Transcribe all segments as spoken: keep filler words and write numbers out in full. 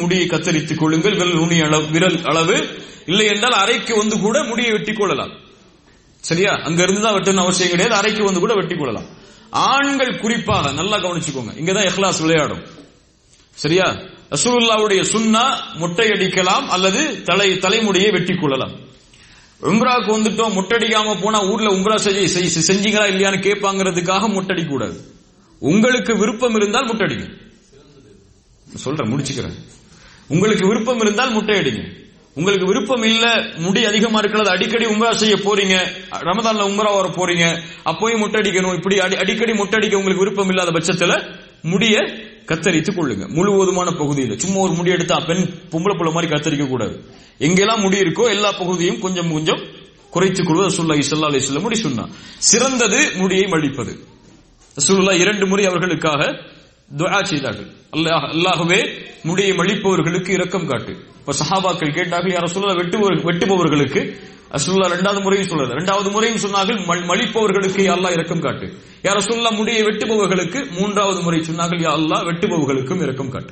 முடியை கத்தரித்துக் கொள்ளுங்கள், விரல் நுனி அளவு விரல் அளவு, இல்லை என்றால் அரைக்கு வந்து கூட முடியை வெட்டிக் கொள்ளலாம். சரியா? அங்க இருந்துதான் வெட்டணும் அவசியம் கிடையாது, அரைக்கு வந்து கூட வெட்டிக் கொள்ளலாம். ஆண்கள் குறிப்பாக நல்லா கவனிச்சுக்கோங்க, இங்கதான் இஹ்லாஸ் விளையாடும். சரியா? ரசூலுல்லாஹ்வுடைய சுன்னா முட்டை அடிக்கலாம் அல்லது தலை தலைமுடியை வெட்டிக் கொள்ளலாம். உம்ராவுக்கு வந்துட்டோம், முட்டடிக்காம போனா ஊர்ல உம்ரா செஞ்சீங்களா இல்லையான்னு கேட்பாங்கிறதுக்காக முட்டடிக்க கூடாது. உங்களுக்கு விருப்பம் இருந்தால் முட்டடிங்க. சொல்றேன், முடிச்சுக்கிறேன். உங்களுக்கு விருப்பம் இருந்தால் முட்டை அடிங்க. உங்களுக்கு விருப்பம் இல்ல, முடி அதிகமா இருக்கிறது, அடிக்கடி உம்ரா செய்ய போறீங்க, ரமதான்ல உம்ரா வர போறீங்க, அப்போயும் முட்டடிக்கணும், இப்படி அடிக்கடி முட்டடிக்க உங்களுக்கு விருப்பம் இல்லாத பட்சத்துல முடிய கத்தரித்துக் கொள்ளுங்க. முழுவதுமான பகுதியில் சும்மா ஒரு முடி எடுத்தா பெண் பொம்பளை புள்ள மாதிரி கத்தரிக்க கூடாது. எங்கெல்லாம் முடி இருக்கோ எல்லா பகுதியும் கொஞ்சம் கொஞ்சம் குறைத்துக் கொள்வது ரசூலுல்லாஹி ஸல்லல்லாஹு அலைஹி வஸல்லம் முடி சுன்னா. சிறந்தது முடியை மடிப்பது. ரசூலுல்லாஹ் இரண்டு முறை அவர்களுக்காக துஆ செய்தார்கள். அல்லாஹ் அல்லாஹ்வே முடியை மடிப்பவர்களுக்கு இரக்கம் காட்டு. இப்ப சஹாபாக்கள் கேட்டார்கள், யா ரசூலுல்லாஹ் வெட்டுபவர் வெட்டுபவர்களுக்கு. ரசூலுல்லாஹ் இரண்டாவது முறையும் சொல்றாரு. இரண்டாவது முறையும் சொன்னார்கள் மலிப்பவர்களுக்கு யா அல்லாஹ் இரக்கம் காட்டு. யா ரசூலுல்லாஹ் முடியை வெட்டுபவர்களுக்கு. மூன்றாவது முறை சொன்னார்கள், யா அல்லாஹ் வெட்டுபவர்களுக்கும் இரக்கம் காட்டு.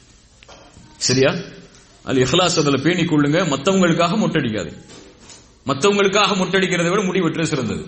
சரியா? அது இஹ்லாஸ் அதுல பேணிக் கொள்ளுங்க. மத்தவங்களுக்காக முட்டடிக்காது. மத்தவங்களுக்காக முட்டடிக்கிறதை விட முடி வெட்டுறது சிறந்தது.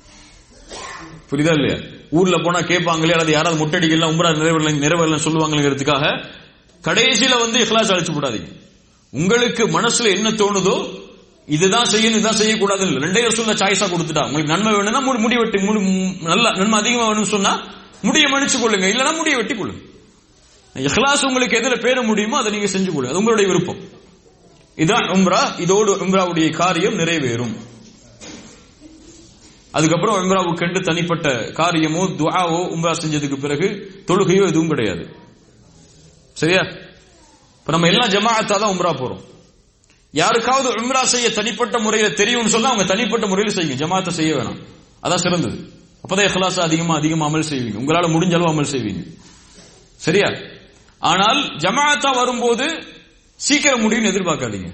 புரியுதா இல்லையா? ஊர்ல போனா கேட்பாங்களே, அல்லது யாராவது முட்டடிக்கலாம் உம்ரா நிறைவேறல நிறைவேறல சொல்லுவாங்கிறதுக்காக கடைசியில வந்து இஹ்லாஸ் அழைச்சு போடாதீங்க. உங்களுக்கு மனசுல என்ன தோணுதோ இதுதான் செய்யணும் இதுதான் செய்யக்கூடாது இல்லை. ரெண்டே ரசூலுல்லாஹ் சாய்ஸா கொடுத்துட்டா. உங்களுக்கு நன்மை வேணும்னா முடி வெட்டி, நல்ல நன்மை அதிகமா வேணும்னு சொன்னா முடியை மன்னிச்சு கொள்ளுங்க, இல்லைன்னா முடியை வெட்டி கொள்ளுங்க. இஹ்லாஸ் உங்களுக்கு எதுல பேர முடியுமோ அதை நீங்க செஞ்சு கொள்ளுங்க, அது உங்களுடைய விருப்பம். இதான் உம்ரா. இதோடு உம்ராவுடைய காரியம் நிறைவேறும். அதுக்கப்புறம் உம்ராவுக்கு கண்டு தனிப்பட்ட காரியமோ துஆவோ உம்ரா செஞ்சதுக்கு பிறகு தொழுகையோ எதுவும் கிடையாது. சரியா? இப்ப நம்ம எல்லாம் ஜமாஅத்தா தான் உம்ரா போறோம். யாருக்காவது உம்ரா செய்ய தனிப்பட்ட முறையில தெரியும்னு சொன்னா அவங்க தனிப்பட்ட முறையில் செய்யுங்க, ஜமாஅத்தை செய்ய வேணாம். அதான் சிறந்தது. அப்பதான் இஹ்லாஸ் அதிகமா அதிகமா அமல் செய்வீங்க, உங்களால முடிஞ்ச அளவு அமல் செய்வீங்க. சரியா? ஆனால் ஜமாஅத்தா வரும்போது சீக்கிரம் முடியும்னு எதிர்பார்க்காதீங்க.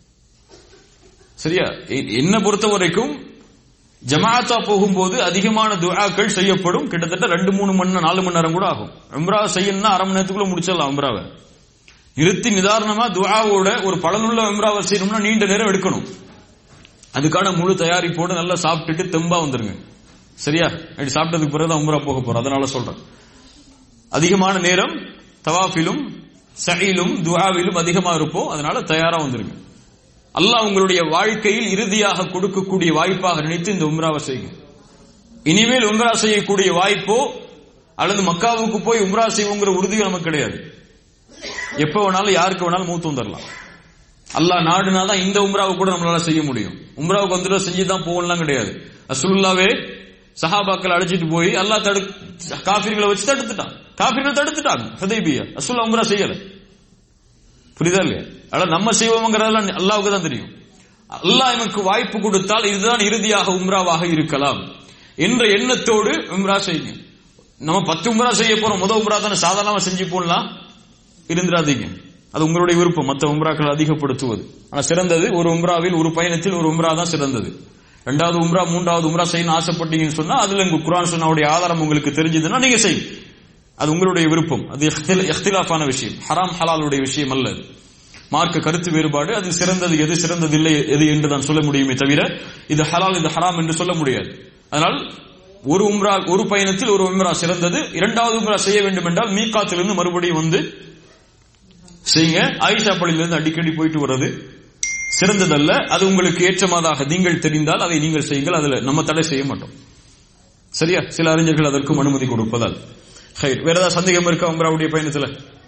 சரியா? என்ன பொறுத்த வரைக்கும் ஜமாஅத்தா போகும்போது அதிகமான துஆக்கள் செய்யப்படும். கிட்டத்தட்ட ரெண்டு மூணு மணி நேரம் நாலு மணி நேரம் கூட ஆகும். உம்ரா செய்யணும்னா அரை மணி நேரத்துக்குள்ள முடிச்சிடலாம். உம்ராவை நிறுத்தி நிதாரணமா துஆவோட ஒரு பலனுள்ள உம்ராவை செய்யணும்னா நீண்ட நேரம் எடுக்கணும். அதுக்கான முழு தயாரிப்போடு நல்லா சாப்பிட்டுட்டு தெம்பா வந்துருங்க. சரியா? அப்படி சாப்பிட்டதுக்கு பிறகுதான் உம்ரா போக போறோம். அதனால சொல்றேன், அதிகமான நேரம் தவாஃபிலும் சஈலும் துஆவிலும் அதிகமா இருப்போம். அதனால தயாரா வந்துருங்க. அல்லாஹ் உங்களுடைய வாழ்க்கையில் இறுதியாக கொடுக்கக்கூடிய வாய்ப்பாக நினைத்து இந்த உம்ராவை செய்யுங்க. இனிமேல் உம்ரா செய்யக்கூடிய வாய்ப்போ அல்லது மக்காவுக்கு போய் உம்ரா செய்வோங்கிற உறுதியும் நமக்கு கிடையாது. எப்ப வேணாலும் யாருக்கு வேணாலும் மூத்து வந்துடலாம். அல்லாஹ் நாடுனாதான் இந்த உம்ராவை கூட நம்மளால செய்ய முடியும். உம்ராவுக்கு வந்துட்டு செஞ்சுதான் போகலாம் கிடையாது. ரசூலுல்லாஹ்வே சஹாபாக்கள் அழைச்சிட்டு போய் அல்லாஹ் தடு காஃபிர்களை வச்சு தடுத்துட்டான். காஃபிர்கள் தடுத்துட்டாங்க ஹுதைபியா. ரசூலுல்லாஹ் உம்ரா செய்யல. புரியுதா இல்லையா? ஆனா நம்ம செய்வோம்ங்கிறதெல்லாம் அல்லாஹ்வுக்கு தான் தெரியும். அல்லாஹ் எனக்கு வாய்ப்பு கொடுத்தால் இதுதான் இறுதியாக உம்ராவாக இருக்கலாம் என்ற எண்ணத்தோடு உம்ரா செய்யுங்க. நம்ம பத்து உம்ரா செய்ய போறோம், முதல் உம்ரா தானே சாதாரணமா செஞ்சு போடலாம் இருந்துடாதீங்க. அது உங்களுடைய விருப்பம், மற்ற உம்ராக்கள் அதிகப்படுத்துவது. ஆனா சிறந்தது ஒரு உம்ராவில் ஒரு பயணத்தில் ஒரு உம்ரா தான் சிறந்தது. ரெண்டாவது உம்ரா மூன்றாவது உம்ரா செய்யணும் ஆசைப்பட்டீங்கன்னு சொன்னா அதுல உங்க குர்ஆன் சுன்னாவுடைய ஆதாரம் உங்களுக்கு தெரிஞ்சதுன்னா நீங்க செய்யுங்க. அது உங்களுடைய விருப்பம். அது இஹ்திலாஃபான விஷயம், ஹராம் ஹலாலுடைய விஷயம் அல்ல. மார்க்க கருத்து வேறுபாடு. அது சிறந்தது எது சிறந்தது இல்லை எது என்று தான் சொல்ல முடியுமே தவிர இது ஹலால் இது ஹராம் என்று சொல்ல முடியாது. அதனால் ஒரு உம்ரா ஒரு பயணத்தில் ஒரு உம்ரா சிறந்தது. இரண்டாவது உம்ரா செய்ய வேண்டும் என்றால் மீகாத்திலிருந்து மறுபடியும் வந்து செய்யுங்க. ஆயிஷா பள்ளியிலிருந்து அடிக்கடி போயிட்டு வர்றது சிறந்ததல்ல. அது உங்களுக்கு ஏற்றமாதாக நீங்கள் தெரிந்தால் அதை நீங்கள் செய்யுங்கள். அதுல நம்ம தடை செய்ய மாட்டோம். சரியா? சில அறிஞர்கள் அதற்கும் அனுமதி கொடுப்பதால். வேற ஏதாவது சந்தேகம் இருக்கா உம்ராவுடைய பயணத்துல?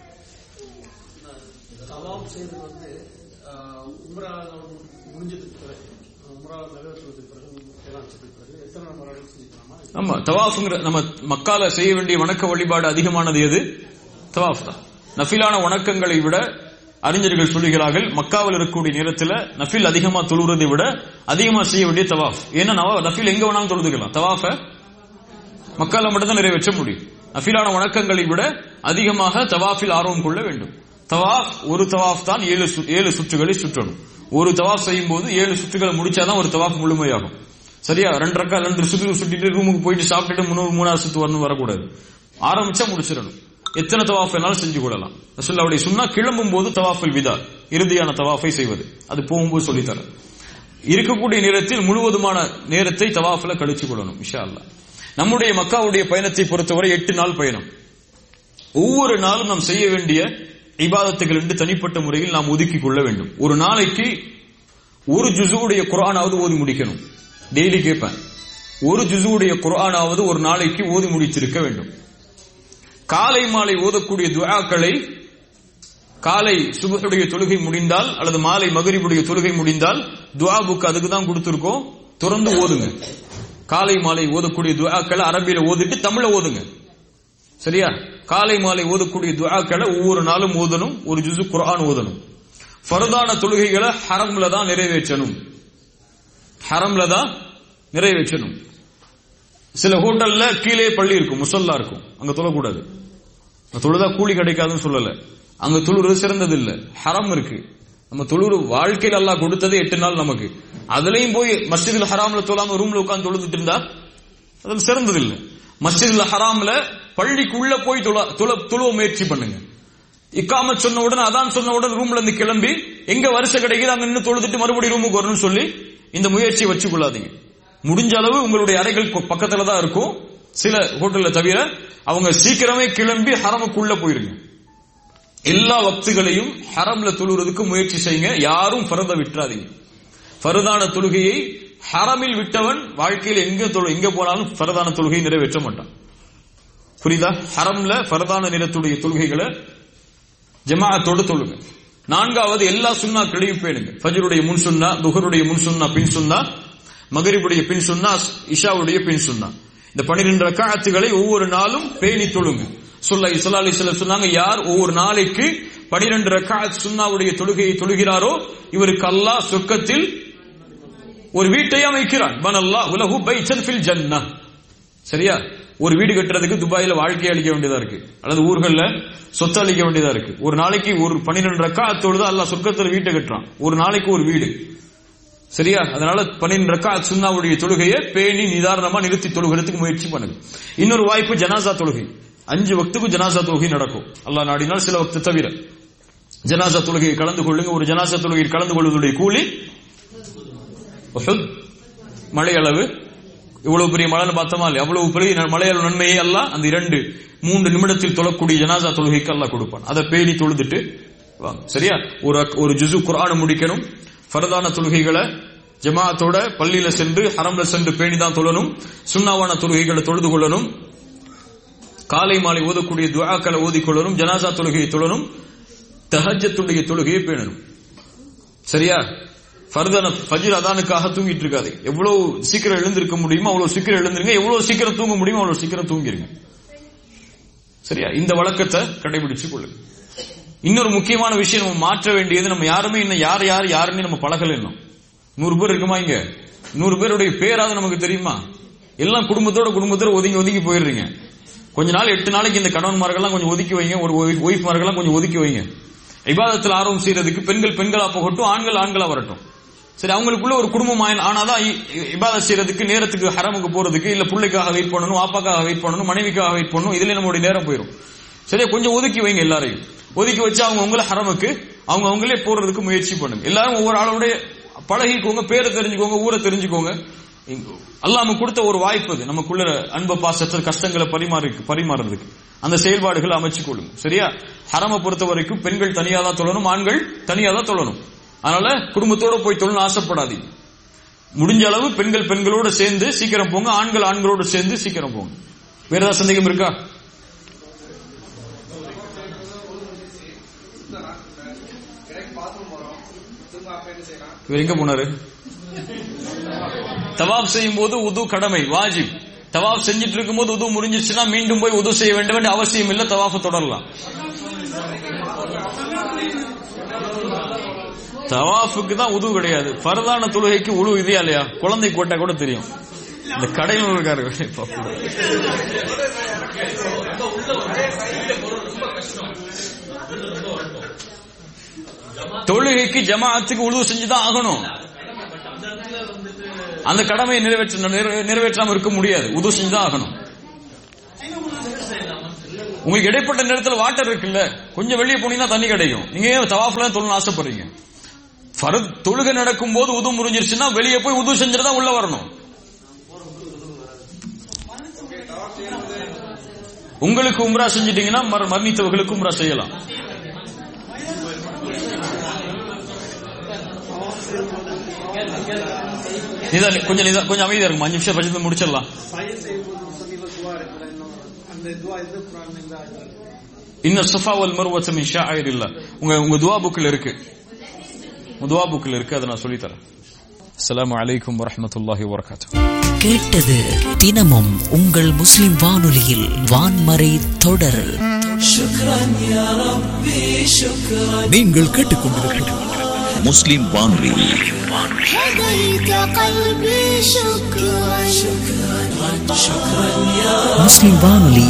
ஆமா, தவாஃப்ங்கிற நம்ம மக்கால செய்ய வேண்டிய வணக்க வழிபாடு அதிகமானது எது? தவாஃப் தான். நஃபிலான வணக்கங்களை விட அறிஞர்கள் சொல்லுகிறார்கள் மக்காவில் இருக்கக்கூடிய நேரத்தில் நஃபில் அதிகமா தொழுறதை விட அதிகமா செய்ய வேண்டிய தவாஃப். ஏன்னா நஃபில் எங்க வேணாலும் தொழுதுக்கலாம், தவாஃப மக்கால மட்டும் தான் நிறைவேற்ற முடியும். நஃபிலான வணக்கங்களை விட அதிகமாக தவாஃபில் ஆர்வம் கொள்ள வேண்டும். தவாஃப் ஒரு தவாஃப் தான் ஏழு ஏழு சுற்றுகளை சுற்றணும். ஒரு தவாஃப் செய்யும் போது ஏழு சுற்றுகளை முடிச்சாதான் ஒரு தவாஃப் முழுமையாகும். சரியா? ரெண்டு ரக்கா ரெண்டு சுற்று சுட்டிட்டு ரூமுக்கு போயிட்டு சாப்பிட்டுட்டு முன்னூறு மூணாவது சுத்து வரணும் வரக்கூடாது. ஆரம்பிச்சா முடிச்சிடணும். எத்தனை தவாஃப் வேணாலும் செஞ்சு கொள்ளலாம். ரசூலுல்லாஹ்வுடைய சுன்னா கிளம்பும் போது தவாஃபுல் விதா இறுதியான தவாஃபை செய்வது, அது போகும்போது சொல்லித்தர. இருக்கக்கூடிய நேரத்தில் முழுவதுமான நேரத்தை தவாஃப்ல கழிச்சு கொள்ளணும் இன்ஷா அல்லாஹ். நம்முடைய மக்காவுடைய பயணத்தை பொறுத்தவரை எட்டு நாள் பயணம். ஒவ்வொரு நாளும் நாம் செய்ய வேண்டிய இபாதத்துகள் என்று தனிப்பட்ட முறையில் நாம் ஒதுக்கி கொள்ள வேண்டும். ஒரு நாளைக்கு ஒரு ஜுஸுடைய குர்ஆனாவது ஓதி முடிக்கணும். டெய்லி கேட்பேன், ஒரு ஜுஸுடைய குர்ஆனாவது ஒரு நாளைக்கு ஓதி முடிச்சிருக்க வேண்டும். காலை மாலை ஓதக்கூடிய துஆக்களை காலை சுபஹுடைய தொழுகை முடிந்தால் அல்லது மாலை மகரிபுடைய தொழுகை முடிந்தால் துஆ புக் அதுக்கு தான் கொடுத்திருக்கோம், தொடர்ந்து ஓதுங்க. காலை மாலை ஓதக்கூடிய துஆக்களை அரபியில ஓதிட்டு தமிழ ஓதுங்க. சரியா? காலை மாலை ஓதக்கூடிய துஆக்களை ஒவ்வொரு நாளும் ஓதணும், ஒரு ஜுஸு குர்ஆன் ஓதணும். ஃபர்தான தொழுகைகளை ஹரம்ல தான் நிறைவேற்றணும், ஹரம்ல தான் நிறைவேற்றணும். சில ஹோட்டல்ல கீழே பள்ளி இருக்கும், முசல்லா இருக்கும், அங்க தொழக்கூடாது. தொழுதா கூலி கிடைக்காதுன்னு சொல்லல, அங்க தொழுறது சிறந்தது இல்ல. ஹரம் இருக்கு, நம்ம தொழுறு வாழ்க்கையில் அல்லாஹ் கொடுத்தது எட்டு நாள் நமக்கு, அதுலயும் போய் மஸ்ஜிதுல் ஹராம்ல தொழாம ரூம்ல உட்கார்ந்து தொழுதுட்டு இருந்தா அது சிறந்தது இல்ல. மஸ்ஜிதுல் ஹராம்ல பள்ளிக்குள்ள போய் தொழுவ முயற்சி பண்ணுங்க. இக்காமத் சொன்ன உடனே அதான் சொன்ன உடனே ரூம்ல இருந்து கிளம்பி எங்க வருஷம் கிடைக்குது அங்க நின்று தொழுதுட்டு மறுபடியும் ரூமுக்கு வரணும்னு சொல்லி இந்த முயற்சியை வச்சு கொள்ளாதீங்க. முடிஞ்ச அளவு உங்களுடைய அறைகள் பக்கத்துல தான் இருக்கும், சில ஹோட்டல்ல தவிர அவங்க சீக்கிரமே கிளம்பி ஹரமுக்குள்ள போயிருங்க. எல்லா வக்துகளையும் ஹரம்ல தொழுறதுக்கு முயற்சி செய்யுங்க. யாரும் ஃபர்த விட்டுறாதீங்க. ஃபர்தான தொழுகையை ஹரமில் விட்டவன் வாழ்க்கையில் எங்க எங்க போனாலும் ஃபர்தான தொழுகையை நிறைவேற்ற மாட்டான். புரியுதா? ஹரம்ல ஃபர்தான நிறத்துடைய தொழுகைகளை ஜமாஅத்தோடு தொழுங்க. நான்காவது, எல்லா சுன்னாக்களையும் பேணுங்க. ஃபஜ்ருடைய முன் சுன்னா, துஹருடைய முன் சுன்னா பின் சுன்னா, மகரிபுடைய பின் சுன்னா, இஷாவுடைய பின் சுன்னா, இந்த பன்னிரண்டு ரக்காத்துகளை ஒவ்வொரு நாளும் பேணி தொழுங்க. ஸல்லல்லாஹு அலைஹி வஸல்லம் சொன்னாங்க, யார் ஒவ்வொரு நாளைக்கு பன்னிரண்டு ரக்காத் சுன்னாவுடைய தொழுகையை தொழுகிறாரோ இவருக்கு அல்லாஹ் சொர்க்கத்தில் ஒரு வீட்டை அமைக்கிறான். பனல்லாஹு லஹு பைத்தன் ஃபில் ஜன்னah. சரியா? ஒரு வீடு கட்டுறதுக்கு துபாயில வாழ்க்கையை அளிக்க வேண்டியதா இருக்கு, அல்லது ஊர்கள்ல சொத்து அளிக்க வேண்டியதா இருக்கு. ஒரு நாளைக்கு ஒரு பன்னிரண்டு ரக்காத் தொழுது அல்லாஹ் சொர்க்கத்தில் வீட்டை கட்டுறான், ஒரு நாளைக்கு ஒரு வீடு. சரியா? அதனால பன்னிரண்டு ரக்காத் சுன்னாவுடைய தொழுகையை பேணி நிதானமா நிறுத்தி தொழுகிறதுக்கு முயற்சி பண்ணுங்க. இன்னொரு வாய்ப்பு ஜனாசா தொழுகை. அஞ்சு வக்துக்கு ஜனாசா தொழுகை நடக்கும் அல்லாஹ் நாடினால், சில வக்து தவிர. ஜனாசா தொழுகையை கலந்து கொள்ளுங்க. ஒரு ஜனாசா தொழுகையில் கலந்து கொள்வதுடைய கூலி மழை அளவு. இவ்வளவு பெரிய மழை பார்த்தோமா இல்லையா? அவ்வளவு பெரிய மழையளவு நன்மையை அல்லாஹ் அந்த இரண்டு மூன்று நிமிடத்தில் தொழக்கூடிய ஜனாசா தொழுகைக்கு அல்லாஹ் கொடுப்பான். அதை பேணி தொழுதுட்டு வாங்க. சரியா? ஒரு ஒரு ஜுஸு குர்ஆன் முடிக்கணும். ஃபர்தான தொழுகைகளை ஜமாஅத்தோட பள்ளியில சென்று ஹரம்ல சென்று பேணி தான் தொழணும். சுன்னாவான தொழுகைகளை தொழுது கொள்ளணும். காலை மாலை ஓதக்கூடிய துஆக்களை ஓதிக்கொள்ளணும். ஜனாசா தொழுகையை தொழணும். தஹஜ்ஜத்துடைய தொழுகையை பேணணும். சரியா? ஃபர்தான ஃபஜ்ர் அதானுக்காக தூங்கிட்டு இருக்காது. எவ்வளவு சீக்கிரம் எழுந்திருக்க முடியுமோ அவ்வளவு சீக்கிரம் எழுந்திருங்க. எவ்வளவு சீக்கிரம் தூங்க முடியுமோ அவ்வளவு சீக்கிரம் தூங்கிருங்க. சரியா? இந்த வழக்கத்தை கடைபிடிச்சு கொள்ளுங்க. இன்னொரு முக்கியமான விஷயம் நம்ம மாற்ற வேண்டியது, நம்ம யாருமே இன்னும் யார் யார் யாருன்னு நம்ம பழகல. இன்னும் நூறு பேர் இருக்குமா இங்க? நூறு பேருடைய பேராது நமக்கு தெரியுமா? எல்லாம் குடும்பத்தோட குடும்பத்தோட ஒதுங்கி ஒதுங்கி போயிடுறீங்க. கொஞ்ச நாள் எட்டு நாளைக்கு இந்த கணவன்மார்கள்லாம் கொஞ்சம் ஒதுக்கி வைங்க, ஒரு ஒய்ஃப்மார்கள்லாம் கொஞ்சம் ஒதுக்கி வைங்க. இபாதத்தில் ஆர்வம் செய்யறதுக்கு பெண்கள் பெண்களா போகட்டும், ஆண்கள் ஆண்களா வரட்டும். சரி, அவங்களுக்குள்ள ஒரு குடும்பம் ஆனாதான் இபாதத் செய்யறதுக்கு, நேரத்துக்கு ஹரமுக்கு போறதுக்கு, இல்ல பிள்ளைக்காக வெயிட் பண்ணணும், வாப்பாக்காக வெயிட் பண்ணணும், மனைவிக்காக வெயிட் பண்ணணும், இதுல நம்மளுடைய நேரம் போயிடும். சரியா? கொஞ்சம் ஒதுக்கி வைங்க. எல்லாரையும் ஒதுக்கி வச்சு அவங்க உங்களை ஹரமுக்கு அவங்க அவங்களே போறதுக்கு முயற்சி பண்ணுங்க. எல்லாரும் ஒவ்வொரு ஆளோட பழகிக்கோங்க, பேரை தெரிஞ்சுக்கோங்க, ஊரை தெரிஞ்சுக்கோங்க. அல்லாஹ் நமக்கு கொடுத்த ஒரு வாய்ப்பு அது, நமக்குள்ள அன்ப பாசத்தை கஷ்டங்களை பரிமாறி பரிமாறுறதுக்கு அந்த செயல்பாடுகளை அமைச்சு கொள்ளுங்க. சரியா? ஹரமை பொறுத்த வரைக்கும் பெண்கள் தனியா தான் தொழணும், ஆண்கள் தனியா தான் தொழணும். அதனால குடும்பத்தோட போய் தொழணும் ஆசைப்படாதீங்க. முடிஞ்ச அளவு பெண்கள் பெண்களோட சேர்ந்து சீக்கிரம் போங்க, ஆண்கள் ஆண்களோட சேர்ந்து சீக்கிரம் போங்க. வேற ஏதாவது சந்தேகம் இருக்கா? இவர் எங்க போனாரு? தவாப் செய்யும் போது உது கடமை, வாஜிப். தவாப் செஞ்சிட்டு இருக்கும் போது உது முடிஞ்சிச்சுன்னா மீண்டும் போய் உது செய்ய வேண்டும் என்ற அவசியம் இல்ல, தவாஃபை தொடரலாம். தவாஃபுக்கு தான் உது கிடையாது, ஃபர்தான தொழுகைக்கு உழு இதே இல்லையா? குழந்தை போட்டா கூட தெரியும். இந்த கடையில் இருக்காரு தொழுகைக்கு ஜமாஅத்துக்கு உழு செஞ்சுதான் ஆகணும். அந்த கடமையை நிறைவேற்ற நிறைவேற்றாம இருக்க முடியாது, உது செஞ்சுதான் ஆகணும். உங்களுக்கு இடைப்பட்ட நேரத்தில் வாட்டர் இருக்குல்ல, கொஞ்சம் வெளியே போனீங்கன்னா தண்ணி கிடைக்கும். நீங்க ஏன் தவாஃப்ல தொழணும்னு ஆசைப்படுறீங்க? ஃபர்த் தொழுகை நடக்கும் போது உது முறிஞ்சிருச்சுன்னா வெளியே போய் உது செஞ்சுட்டு தான் உள்ள வரணும். உங்களுக்கு உம்ரா செஞ்சிட்டீங்கன்னா மரணித்தவர்களுக்கு உம்ரா செய்யலாம். கொஞ்சம் கொஞ்சம் அமைதியா இருக்கும். அஞ்சு நிமிஷம் பட்சத்தில் முடிச்சிடலாம். இன்ன ஸஃபா வல் மர்வத மின் ஷாயிரில்லாஹ். உங்க உங்க துஆ புக்ல இருக்கு, துஆ புக்ல இருக்கு, அதை நான் சொல்லி தரேன். அஸ்ஸலாமு அலைக்கும் வரஹ்மத்துல்லாஹி வபரகாத்துஹு. கேட்டது தினமும் உங்கள் முஸ்லிம் வானொலியில் வான்மறை தொடர். நீங்கள் கேட்டுக்கொண்டிருப்பது முஸ்லிம் வானொலி. முஸ்லிம் வானொலி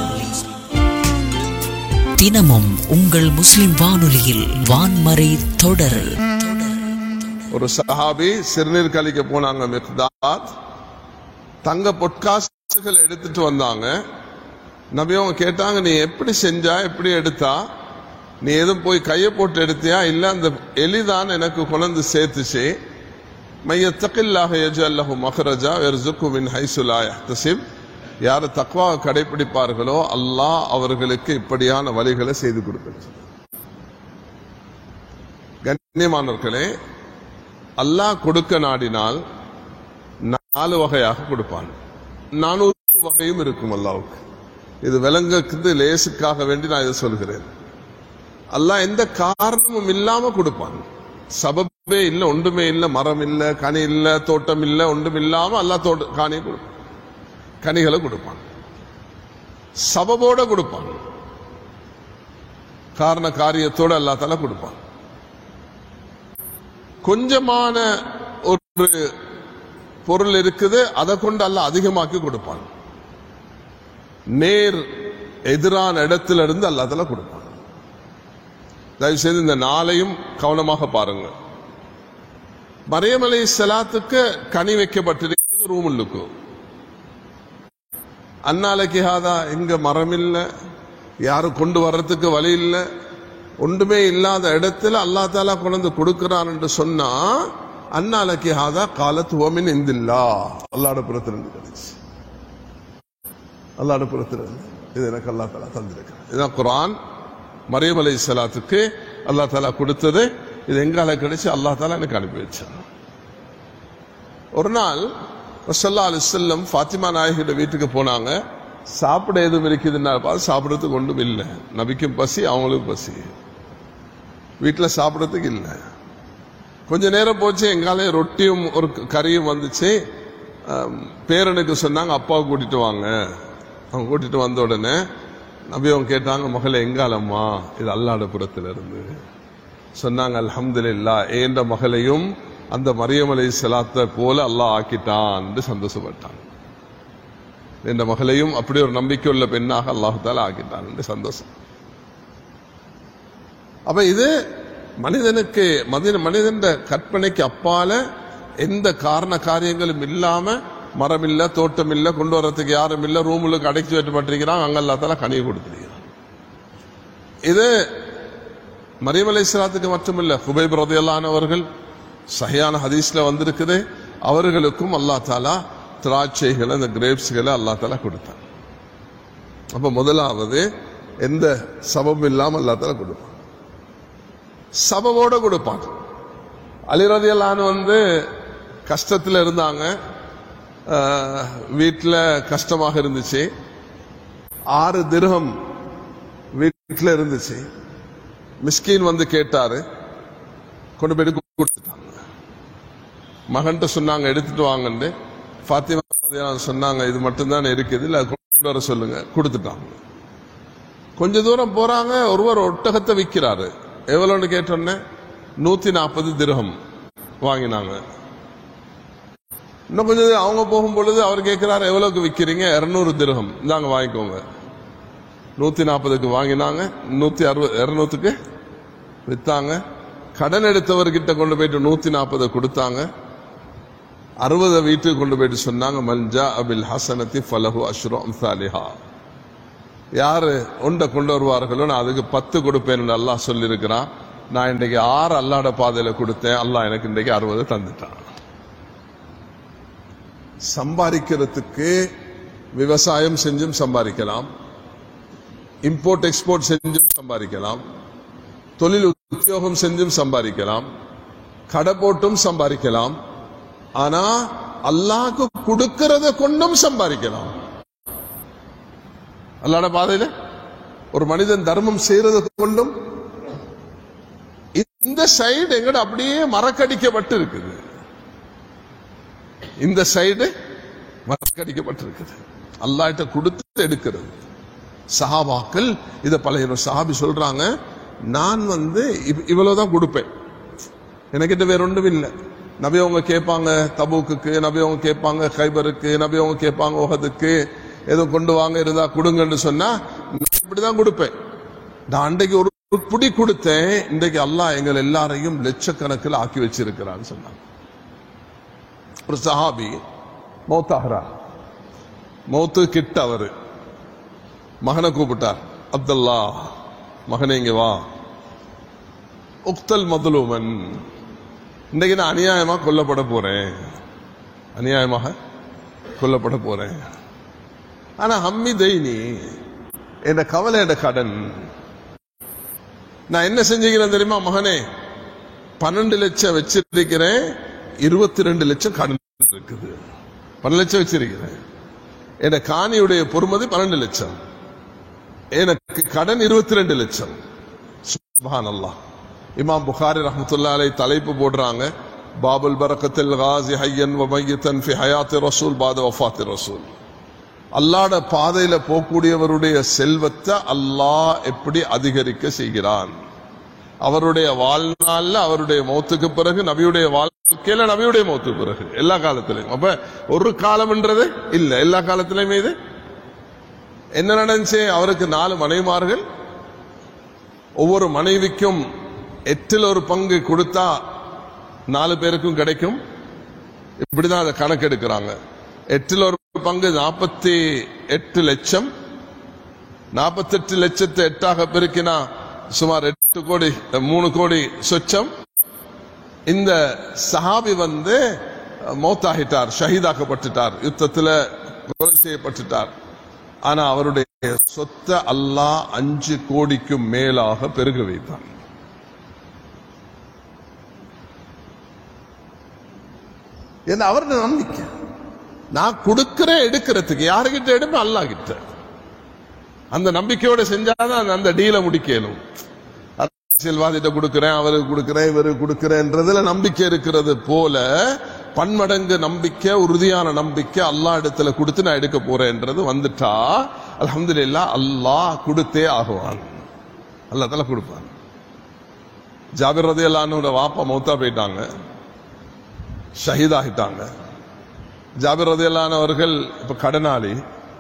தினமும் உங்கள் முஸ்லிம் வானொலியில் வான்மறை தொடர். ஒரு சஹாபி சிறுநீர் கழிக்க போனாங்க. மிக்தாத் தங்க பொற்காசுகள் எடுத்துட்டு வந்தாங்க. நபி அவங்க கேட்டாங்க, நீ எப்படி செஞ்சா, எப்படி எடுத்தா? நீ எதுவும் போய் கையை போட்டு எடுத்தியா? இல்ல அந்த எலிதான் எனக்கு கொண்டு சேர்த்துச்சு. மையத்தகில்லாஹ யஜ்அல் லஹு மக்ரஜா வயர்ஸுகு மின் ஹைஸு லா யஹ்தஸிப். யார் தக்வாவை கடைபிடிப்பார்களோ அல்லாஹ் அவர்களுக்கு இப்படியான வழிகளை செய்து கொடுக்கிறார். கண்ணியமானவர்களே, அல்லாஹ் கொடுக்க நாடினால் நாலு வகையாக கொடுப்பான். நானூறு வகையும் இருக்கும் அல்லாஹ்வுக்கு. இது விலங்குக்கு லேசுக்காக வேண்டி நான் இதை சொல்கிறேன். அல்லாஹ் எந்த காரணமும் இல்லாம கொடுப்பான். சபபே இல்ல, ஒன்றுமே இல்ல, மரம் இல்ல, கனி இல்ல, தோட்டம் இல்ல, ஒன்றும் இல்லாம அல்லாஹ் தோட்ட காணியை கொடுப்பான், கனிகளை கொடுப்பான். சபபோட கொடுப்பான், காரண காரியத்தோட அல்லாஹ் தஆலா கொடுப்பான். கொஞ்சமான ஒரு பொருள் இருக்குது, அதை கொண்டு அல்லாஹ் அதிகமாக்கி கொடுப்பான். நேர் எதிரான இடத்துல இருந்து அல்லாஹ் தஆலா கொடுப்பான். தயவு செய்து இந்த நாளையும் கவனமாக பாருங்க. மரியம் அலைஹிஸ்ஸலாத்துக்கு கனி வைக்கப்பட்டிருக்கிறது ரூமுல்லுக்கு. அன்னாலைக்கு ஹாதா, இங்க மரம் இல்ல, யாரும் கொண்டு வர்றதுக்கு வழி இல்ல, ஒன்றுமே இல்லாத இடத்துல அல்லாஹ் தஆலா கொண்டு கொடுக்கிறான் என்று சொன்னா, அன்னாலைக்கு ஹாதா காலத் வமின் இந்தில்லா, அல்லாஹ்வுடைய புறத்திலிருந்து கிடைச்சு. அல்லாஹ்வுடைய புறத்திலிருந்து இது எனக்கு அல்லாஹ் தஆலா தந்திருக்கிறான். இதுதான் குர்ஆன். மரியம் அலைஹிஸ்ஸலாத்துக்கு அல்லாஹ் தஆலா கொடுத்தது. இது எங்கால கிடைச்சு? அல்லாஹ் தஆலா எனக்கு அனுப்பி வச்சான். ஒரு நாள் ஸல்லல்லாஹு அலைஹி வஸல்லம் ஃபாத்திமா நாயகியோட வீட்டுக்கு போனாங்க. சாப்பிட எதுவும் இருக்குதுன்னா பார்த்து சாப்பிடறதுக்கு ஒன்றும் இல்லை. நபிக்கும் பசி, அவங்களுக்கும் பசி, வீட்டில் சாப்பிடறதுக்கு இல்லை. கொஞ்ச நேரம் போச்சு, எங்காலே ரொட்டியும் ஒரு கறியும் வந்துச்சு. பேரனுக்கு சொன்னாங்க, அப்பாவை கூட்டிட்டு வாங்க. அவங்க கூட்டிட்டு வந்த உடனே நபி அவங்க கேட்டாங்க, மகளே எங்காலம்மா? இது அல்லாஹ்வுடைய புறத்துல இருந்து. சொன்னாங்க, அல்ஹம்துலில்லாஹ், ஏண்ட மகளையும் அந்த மரியம் அலைஹிஸ்ஸலாத்தை போல அல்லாஹ் ஆக்கிட்டான் என்று சந்தோஷப்பட்டான். என்ற மகளையும் அப்படி ஒரு நம்பிக்கை உள்ள பெண்ணாக அல்லாஹ் தஆலா ஆக்கிட்டான் என்று சந்தோஷம். அப்ப இது மனிதனுக்கு மனிதன் கற்பனைக்கு அப்பால எந்த காரண காரியங்களும் இல்லாம, மரம் இல்ல, தோட்டம் இல்ல, கொண்டு வர்றதுக்கு யாரும் இல்ல, ரூமுக்கு அடைச்சி வைக்கப்பட்டிருக்கிறான், அங்க அல்லாஹ் தஆலா கனியை கொடுத்திருக்கிறான். இது மரியம் அலைஹிஸ்ஸலாத்துக்கு மட்டுமில்ல, ஹுபைப் ரலியல்லாஹு அன்ஹு அவர்கள் சஹீஹான ஹதீஸ்ல வந்திருக்குது, அவர்களுக்கும் அல்லாஹ் தஆலா திராட்சைகளை, அந்த கிரேப்ஸ்களை அல்லாஹ் தஆலா கொடுத்தான். அப்ப முதலாவது எந்த சபபும் இல்லாம அல்லாஹ் தஆலா கொடுப்பான், சபவோட கொடுப்பான். அலி ரலியல்லாஹு அன்ஹு வந்து கஷ்டத்தில் இருந்தாங்க, வீட்டில் கஷ்டமாக இருந்துச்சு. ஆறு திர்ஹம் வீட்டில் இருந்துச்சு. மிஸ்கீன் வந்து கேட்டாரு, கொண்டு போய் கொடுத்துட்டாங்க. மகன்கிட்ட சொன்னாங்க, எடுத்துட்டு வாங்கன்னு. ஃபாத்திமா சொன்னாங்க, இது மட்டும்தான் இருக்குது, இல்ல கொண்டு வர சொல்லுங்க. கொடுத்துட்டாங்க. கொஞ்ச தூரம் போறாங்க, ஒருவர் ஒட்டகத்தை விற்கிறாரு. எவ்வளோன்னு கேட்டோன்னே நூத்தி நாற்பது திர்ஹம் வாங்கினாங்க. இன்னும் கொஞ்சம் அவங்க போகும் பொழுது அவர் கேட்கிறாரு, எவ்வளவுக்கு விற்கிறீங்க? இருநூறு திர்ஹம், இந்தாங்க வாங்கிக்கோங்க. நூத்தி நாற்பதுக்கு வாங்கினாங்க, நூத்தி அறுபது இருநூத்துக்கு வித்தாங்க. கடன் எடுத்தவர்கிட்ட கொண்டு போயிட்டு நூத்தி நாற்பது கொடுத்தாங்க. அறுபது வீட்டுக்கு கொண்டு போயிட்டு சொன்னாங்க, மல்ஜா அபில் ஹசனத்தி ஃபலஹு அஷ்ரு அம்சாலிஹா. யாரு ஒன்றை கொண்டு வருவார்களோ நான் அதுக்கு பத்து கொடுப்பேன் அல்லாஹ் சொல்லியிருக்கிறான். நான் இன்றைக்கு ஆறு அல்லாஹ்வுடைய பாதையில கொடுத்தேன், அல்லாஹ் எனக்கு இன்றைக்கு அறுபது தந்துட்டான். சம்பாதிக்கிறதுக்கு விவசாயம் செஞ்சும் சம்பாதிக்கலாம், இம்போர்ட் எக்ஸ்போர்ட் செஞ்சும் சம்பாதிக்கலாம், தொழில் உத்தியோகம் செஞ்சும் சம்பாதிக்கலாம், கடை போட்டும் சம்பாதிக்கலாம். ஆனா அல்லாஹ்க்கு கொடுக்கிறத கொண்டும் சம்பாதிக்கலாம். அல்லாஹ்வுடைய பாதையில ஒரு மனிதன் தர்மம் செய்யறதை கொண்டும் இந்த சைடு எங்கட அப்படியே மறக்கடிக்கப்பட்டு இருக்குது. இந்த சைடு மறக்கடிக்கப்பட்டிருக்குது. அல்லாஹ்ட்ட கொடுத்து எடுக்கிறது. சஹாபாக்கள் இத பழைய சஹாபி சொல்றாங்க, நான் வந்து இவ்வளவுதான் கொடுப்பேன், எனக்கிட்ட வேற ஒன்றும் இல்லை. நபி அவங்க கேட்பாங்க தபூக்கு, நபி அவங்க கேட்பாங்க கைபருக்கு, நபி அவங்க கேட்பாங்க உஹதுக்கு, ஏதோ கொண்டு வாங்க இருந்தா கொடுங்கன்னு சொன்னா இப்படிதான் கொடுப்பேன். நான் அன்றைக்கு ஒரு புடி கொடுத்தேன், இன்றைக்கு அல்லாஹ் எங்கள் எல்லாரையும் லட்சக்கணக்கில் ஆக்கி வச்சிருக்கிறான்னு சொன்னாங்க. ஒரு சஹாபி மௌத்தாகிறா, மௌத்து கிட்ட அவரு மகனை கூப்பிட்டார், அப்துல்லா மகனே இங்க வா, உக்தல் மதுலூமன், இன்றைக்கு நான் அநியாயமா கொல்லப்பட போறேன், அநியாயமாக கொல்லப்பட போறேன். ஆனா ஹம்மி தைனி, என் கவலை, என் கடன், நான் என்ன செஞ்சுக்கிறேன் தெரியுமா மகனே, பன்னெண்டு லட்சம் வச்சிருக்கிறேன், இருபத்தி ரெண்டு லட்சம் கடன் இருக்குது. பன்னெண்டு லட்சம் வச்சிருக்கிறேன், என் காணியுடைய பொறுமதி பன்னெண்டு லட்சம், எனக்கு கடன் இருபத்தி ரெண்டு லட்சம். சுப்ஹானல்லாஹ். இமாம் புகாரி ரஹ்மத்துல்லாஹி அலைஹி தலைப்பு போடுறாங்க, பாபுல் பரக்கத்தில் காஸி ஹய்யன் வ மையத்தன் ஃபி ஹயாத்தி ரசூல் பாத வஃபாத்தி ரசூல். அல்லாஹ்வுடைய பாதையில போகக்கூடியவருடைய செல்வத்தை அல்லாஹ் எப்படி அதிகரிக்க செய்கிறான், அவருடைய வாழ்நாள்ல, அவருடைய மௌத்துக்கு பிறகு, நபியுடைய வாழ்க்கையில, நபியுடைய மௌத்துக்கு பிறகு, எல்லா காலத்திலையும். அப்ப ஒரு காலம்ன்றது இல்ல, எல்லா காலத்திலையுமே இது என்ன நடந்துச்சு. அவருக்கு நாலு மனைவிமார்கள், ஒவ்வொரு மனைவிக்கும் எட்டில் ஒரு பங்கு கொடுத்தா நாலு பேருக்கும் கிடைக்கும். இப்படிதான் அதை கணக்கெடுக்கிறாங்க. எட்டில் ஒரு பங்கு நாற்பத்தி எட்டு லட்சம், நாற்பத்தி எட்டு லட்சத்தை எட்டாக பெருக்கினா சுமார் எட்டு கோடி, மூணு கோடி சொச்சம். இந்த சஹாபி வந்து மௌத்தாகிட்டார், ஷஹீதாக்கப்பட்டுட்டார், யுத்தத்தில் கொலை செய்யப்பட்டுட்டார். ஆனா அவருடைய சொத்தை அல்லாஹ் அஞ்சு கோடிக்கும் மேலாக பெருக வைத்தார். என்ன அவருடைய நம்பிக்கை, நான் கொடுக்கிறேன் எடுக்கிறதுக்கு, யாருகிட்ட எடுப்பேன், அல்லாஹ் கிட்ட. அந்த நம்பிக்கையோட செஞ்சாதான் அந்த டீல முடிக்கணும். அரசியல்வாதிட்ட கொடுக்கிறேன், அவருக்கு கொடுக்கிறேன், இவருக்கு கொடுக்கிறேன்றதுல நம்பிக்கை இருக்கிறது போல பன்மடங்கு நம்பிக்கை, உறுதியான நம்பிக்கை அல்லாஹ் இடத்துல கொடுத்து நான் எடுக்க போறேன்றது வந்துட்டா அல்ஹம்துலில்லாஹ் அல்லாஹ் கொடுத்தே ஆகுவான், அல்லாஹ் தஆலா கொடுப்பான். ஜாபிர் ரலியல்லாஹு அன்ஹுவோட வாப்பா மௌத்தா போயிட்டாங்க, ஷஹீதாகிட்டாங்க. ஜாபிர் ரலியல்லாஹு அன்ஹு அவர்கள் இப்ப கடனாளி,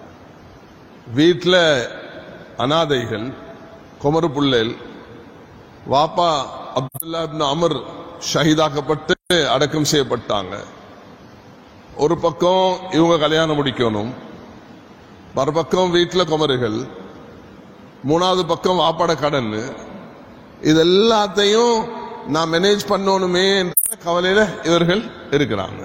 வீட்டுல அனாதைகள், குமரு புள்ளேல், வாப்பா அப்துல்லா இப்னு அமர் ஷஹீதாக்கப்பட்டு அடக்கம் செய்யப்பட்டாங்க. ஒரு பக்கம் இவங்க கல்யாணம் முடிக்கணும், மறுபக்கம் வீட்டுல குமருகள், மூணாவது பக்கம் வாப்பாட கடன், இது எல்லாத்தையும் நான் மேனேஜ் பண்ணணுமே என்ற கவலையில இவர்கள் இருக்கிறாங்க.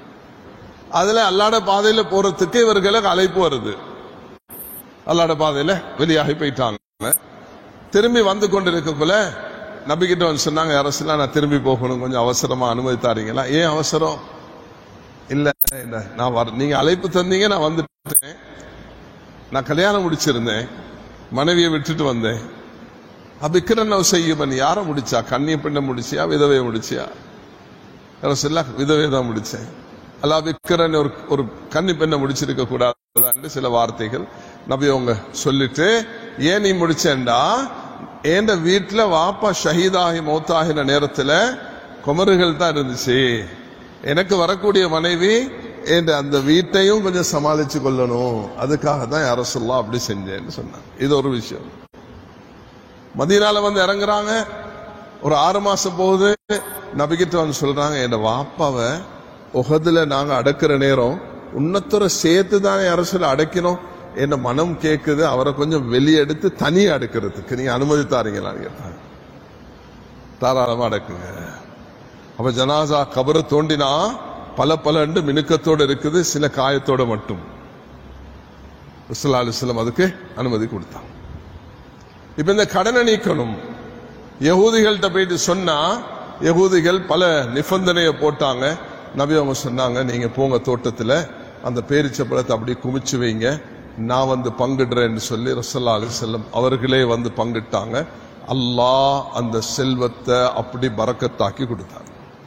அதுல அல்லாஹ்ட பாதையில போறதுக்கு இவர்களுக்கு அழைப்பு வருது. அல்லாஹ்ட பாதையில வெளியாகி போயிட்டாங்க. திரும்பி வந்து கொண்டிருக்கக்குள்ள நபிகிட்ட வந்து சொன்னாங்க, அரசுலாம் நான் திரும்பி போகணும், கொஞ்சம் அவசரமா அனுமதித்தாரீங்களா? ஏன் அவசரம்? இல்ல இல்ல நான் வர, நீங்க அழைப்பு தந்தீங்க, நான் வந்துட்டேன். நான் கல்யாணம் முடிச்சிருந்தேன், மனைவியை விட்டுட்டு வந்தேன். அபிக்கிரன் செய்யுமன் யார முடிச்சா? கண்ணிய பெண்ணை முடிச்சியா, விதவையை முடிச்சியா? அரசுல விதவையை தான் முடிச்சேன். அல்லா விக்கிரன் ஒரு ஒரு கன்னி பெண்ணை முடிச்சிருக்க கூடாது சில வார்த்தைகள் நபி அவங்க சொல்லிட்டு, ஏன் நீ முடிச்சேன்டா, என் வீட்டுல வாப்பா ஷஹீதாகி மௌத்தாகின நேரத்துல குமருகள் தான் இருந்துச்சு, எனக்கு வரக்கூடிய மனைவி என் அந்த வீட்டையும் கொஞ்சம் சமாளிச்சு கொள்ளணும், அதுக்காக தான் யா ரசூலுல்லாஹ் அப்படி செஞ்சேன்னு சொன்னாங்க. இது ஒரு விஷயம். மதீனால வந்து இறங்குறாங்க, ஒரு ஆறு மாசம் போகுது, நபிகிட்ட வந்து சொல்றாங்க, என் வாப்பாவை உஹதுல நாங்க அடக்குற நேரம் உன்னத்தோட சேர்த்து தானே அரசுல அடைக்கணும், என்ன மனம் கேட்குது அவரை கொஞ்சம் வெளியே எடுத்து தனியா எடுக்கிறதுக்கு நீங்க அனுமதி தாரீங்களான்னு கேட்டாங்க. தாராளமா அடக்குங்க. அப்ப ஜனாசா கபரை தோண்டினா பல பல மினுக்கத்தோடு இருக்குது, சில காயத்தோட மட்டும். ஸல்லல்லாஹு அலைஹி வஸல்லம் அதுக்கு அனுமதி கொடுத்தாங்க. இப்ப இந்த கடனை நீக்கணும். யகூதிகள்கிட்ட போயிட்டு சொன்னா யகூதிகள் பல நிபந்தனையை போட்டாங்க. நபி அவங்க சொன்னாங்க, நீங்க போங்க தோட்டத்துல அந்த பேரிச்சப்பழத்தை அப்படி குமிச்சு வைங்க, நான் வந்து பங்கிடுறேன்னு சொல்லி ரசூலுல்லாஹி அலைஹி வஸல்லம் அவர்களே வந்து பங்கிட்டாங்க. அல்லாஹ் அந்த செல்வத்தை அப்படி பரக்கத்தாக்கி கொடுத்தாங்க.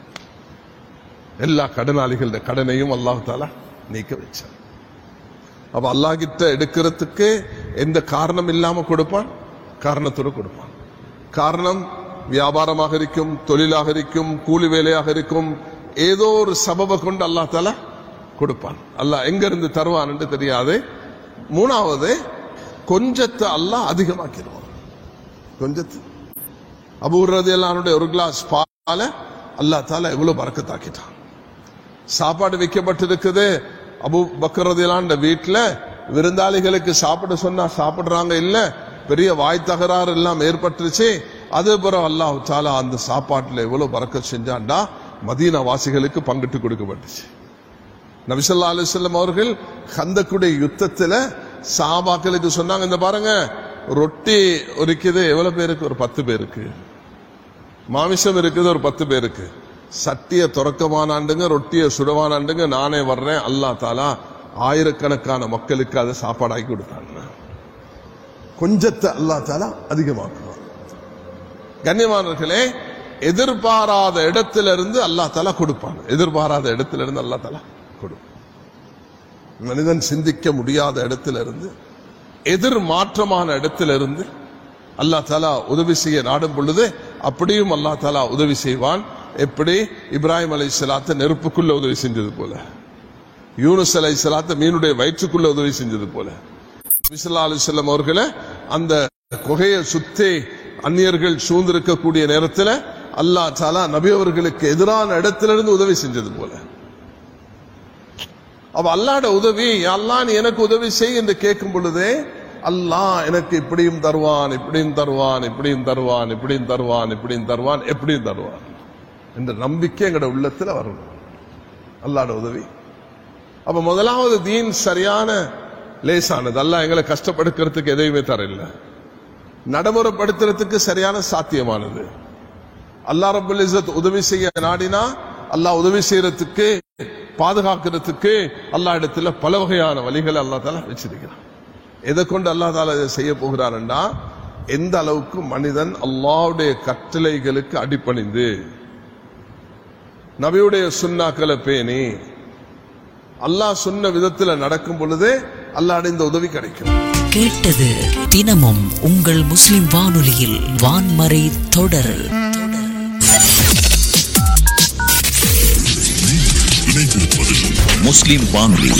எல்லா கடனாளிகளோட கடனையும் அல்லாஹ் தஆலா நீக்க வச்சார். அப்ப அல்லாஹ் கிட்ட எடுக்கிறதுக்கு எந்த காரணம் இல்லாம கொடுப்பான், காரணத்தோடு கொடுப்பான். காரணம் வியாபாரமாக இருக்கும், தொழிலாக இருக்கும், கூலி வேலையாக இருக்கும், ஏதோ ஒரு சபபை கொண்டு அல்லாஹ் தஆலா கொடுப்பான். அல்லாஹ் எங்க இருந்து தருவான் என்று தெரியாது. மூணாவது, கொஞ்சத்தை அல்லாஹ் அதிகமாக்கிடுவான். கொஞ்சத்து அபூ ரலியல்லாஹு ஒரு கிளாஸ் பால அல்லாஹ் தஆலா எவ்வளவு பரக்கத்தாக்கிட்டான். சாப்பாடு வைக்கப்பட்டிருக்குது. அபூ பக்கர் ரலியல்லாஹு வீட்டுல விருந்தாளிகளுக்கு சாப்பிட சொன்னா சாப்பிடுறாங்க இல்ல, பெரிய வாய் தகராறு எல்லாம் ஏற்பட்டுருச்சு. அது பிறகு அல்லாஹ் தஆலா அந்த சாப்பாட்டுல எவ்வளவு பரக்கத் செஞ்சான்டா, மதீனா வாசிகளுக்கு பங்கிட்டு கொடுக்கப்பட்டுச்சு. நபி ஸல்லல்லாஹு அலைஹி வஸல்லம் அவர்கள் கந்தக்குடைய யுத்தத்துல சஹாபாக்களுக்கு சொன்னாங்க, இந்த பாருங்க ரொட்டி இருக்குது எவ்வளவு பேருக்கு, ஒரு பத்து பேருக்கு. மாமிசம் இருக்குது ஒரு பத்து பேருக்கு. சட்டிய துறக்கமானாண்டுங்க, ரொட்டிய சுடவானாண்டுங்க, நானே வர்றேன். அல்லாஹ் தஆலா ஆயிரக்கணக்கான மக்களுக்கு அதை சாப்பாடாக்கி கொடுத்தாங்க. கொஞ்சத்தை அல்லாஹ் தஆலா அதிகமாக்குவான். கண்ணியமானவர்களே, எதிர்பாராத இடத்திலிருந்து அல்லாஹ் தஆலா கொடுப்பான். எதிர்பாராத இடத்திலிருந்து அல்லாஹ் தஆலா கொடுப்பான். மனிதன் சிந்திக்க முடியாத இடத்திலிருந்து, எதிர் மாற்றமான இடத்திலிருந்து அல்லாஹ் தஆலா உதவி செய்ய நாடும் பொழுது அப்படியும் அல்லாஹ் தஆலா உதவி செய்வான். எப்படி இப்ராஹிம் அலைஹிஸ்ஸலாத்தை நெருப்புக்குள்ள உதவி செஞ்சது போல, யூனுஸ் அலைஹிஸ்ஸலாத்தை மீனுடைய வயிற்றுக்குள்ள உதவி செஞ்சது போல, நபி ஸல்லல்லாஹு அலைஹி வஸல்லம் அவர்களை அந்த குகையை சுத்தி அந்நியர்கள் சூழ்ந்திருக்கக்கூடிய நேரத்தில் அல்லாஹ் தஆலா நபி அவர்களுக்கு எதிரான இடத்திலிருந்து உதவி செஞ்சது போல. அப்ப அல்லாஹ்ட உதவி, அல்லாஹ் நீ எனக்கு உதவி செய் என்று கேட்கும் பொழுதே அல்லாஹ் எனக்கு இப்படியும் தருவான், இப்படியும் தருவான், இப்படியும் தருவான், இப்படியும் தருவான், இப்படியும் தருவான், எப்படியும் தருவான் என்ற நம்பிக்கை எங்கட உள்ளத்துல வரணும். அல்லாஹ்ட உதவி. அப்ப முதலாவது தீன் சரியான லேசானது. அல்லாஹ் எங்களை கஷ்டப்படுத்துறதுக்கு எதையுமே தரல, நடைமுறைப்படுத்துறதுக்கு சரியான சாத்தியமானது. அல்லாஹ் ரப்பல் இஸ்ஸத் உதவி செய்ய நாடினா அல்லாஹ் உதவி செய்யறதுக்கு, பாதுகாக்கிறதுக்கு அல்லாஹ் இடத்துல பல வகையான வழிகளை அல்லாஹ் தஆலா வச்சிருக்கிறான். எதை கொண்டு அல்லாஹ் தஆலா இதை செய்ய போகிறான்டா, எந்த அளவுக்கு மனிதன் அல்லாஹ்வுடைய கட்டளைகளுக்கு அடிபணிந்து நபியுடைய சுன்னாக்களை பேணி அல்லாஹ் சொன்ன விதத்தில் நடக்கும் பொழுது அல்லாஹ்வுடைய இந்த உதவி கிடைக்கும். கேட்டது தினமும் உங்கள் முஸ்லிம் வானொலியில் வான்மறை தொடர். முஸ்லிம் வானொலி.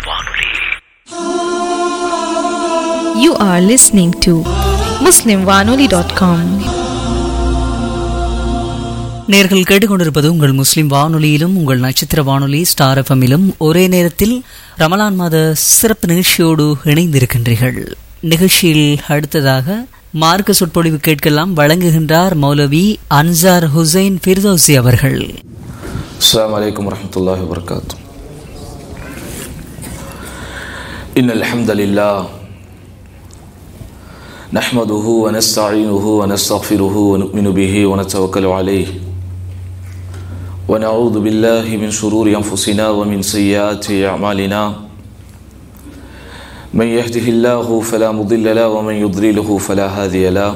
You are listening to muslim vanoli dot com. நேர்கள் கேட்டுக்கொண்டிருப்பது உங்கள் முஸ்லிம் வானொலியிலும் உங்கள் நட்சத்திர வானொலி ஸ்டார் எஃப்எம்மிலும் ஒரே நேரத்தில் ரமலான் மாத சிறப்பு நிகழ்ச்சியோடு இணைந்திருக்கின்றீர்கள். நிகழ்ச்சியில் அடுத்ததாக மார்க்க சொற்பொழிவு கேட்கலாம். வழங்குகின்றார் மௌலவி அன்சார் ஹுசைன் ஃபிர்தௌசி அவர்கள். அஸ்ஸலாமு அலைக்கும் வரஹ்மத்துல்லாஹி வபரகாத்துஹு. இன்னல் ஹம்தலில்லாஹ் நஹ்மதுஹு வ நஸ்தஈனுஹு வ நஸ்தக்ஃபிருஹு வ நு'மினு பிஹி வ நதவக்கலு அலைஹி வ நஊது பில்லாஹி மின் ஷுரூரி அன்ஃபுஸினா வ மின் ஸய்யிஆத்தி அஅமாலினா. மன் யஹ்திஹில்லாஹு ஃபலா முضில்ல லஹு வ மன் யுضلில்ஹு ஃபலா ஹாதிய லஹு.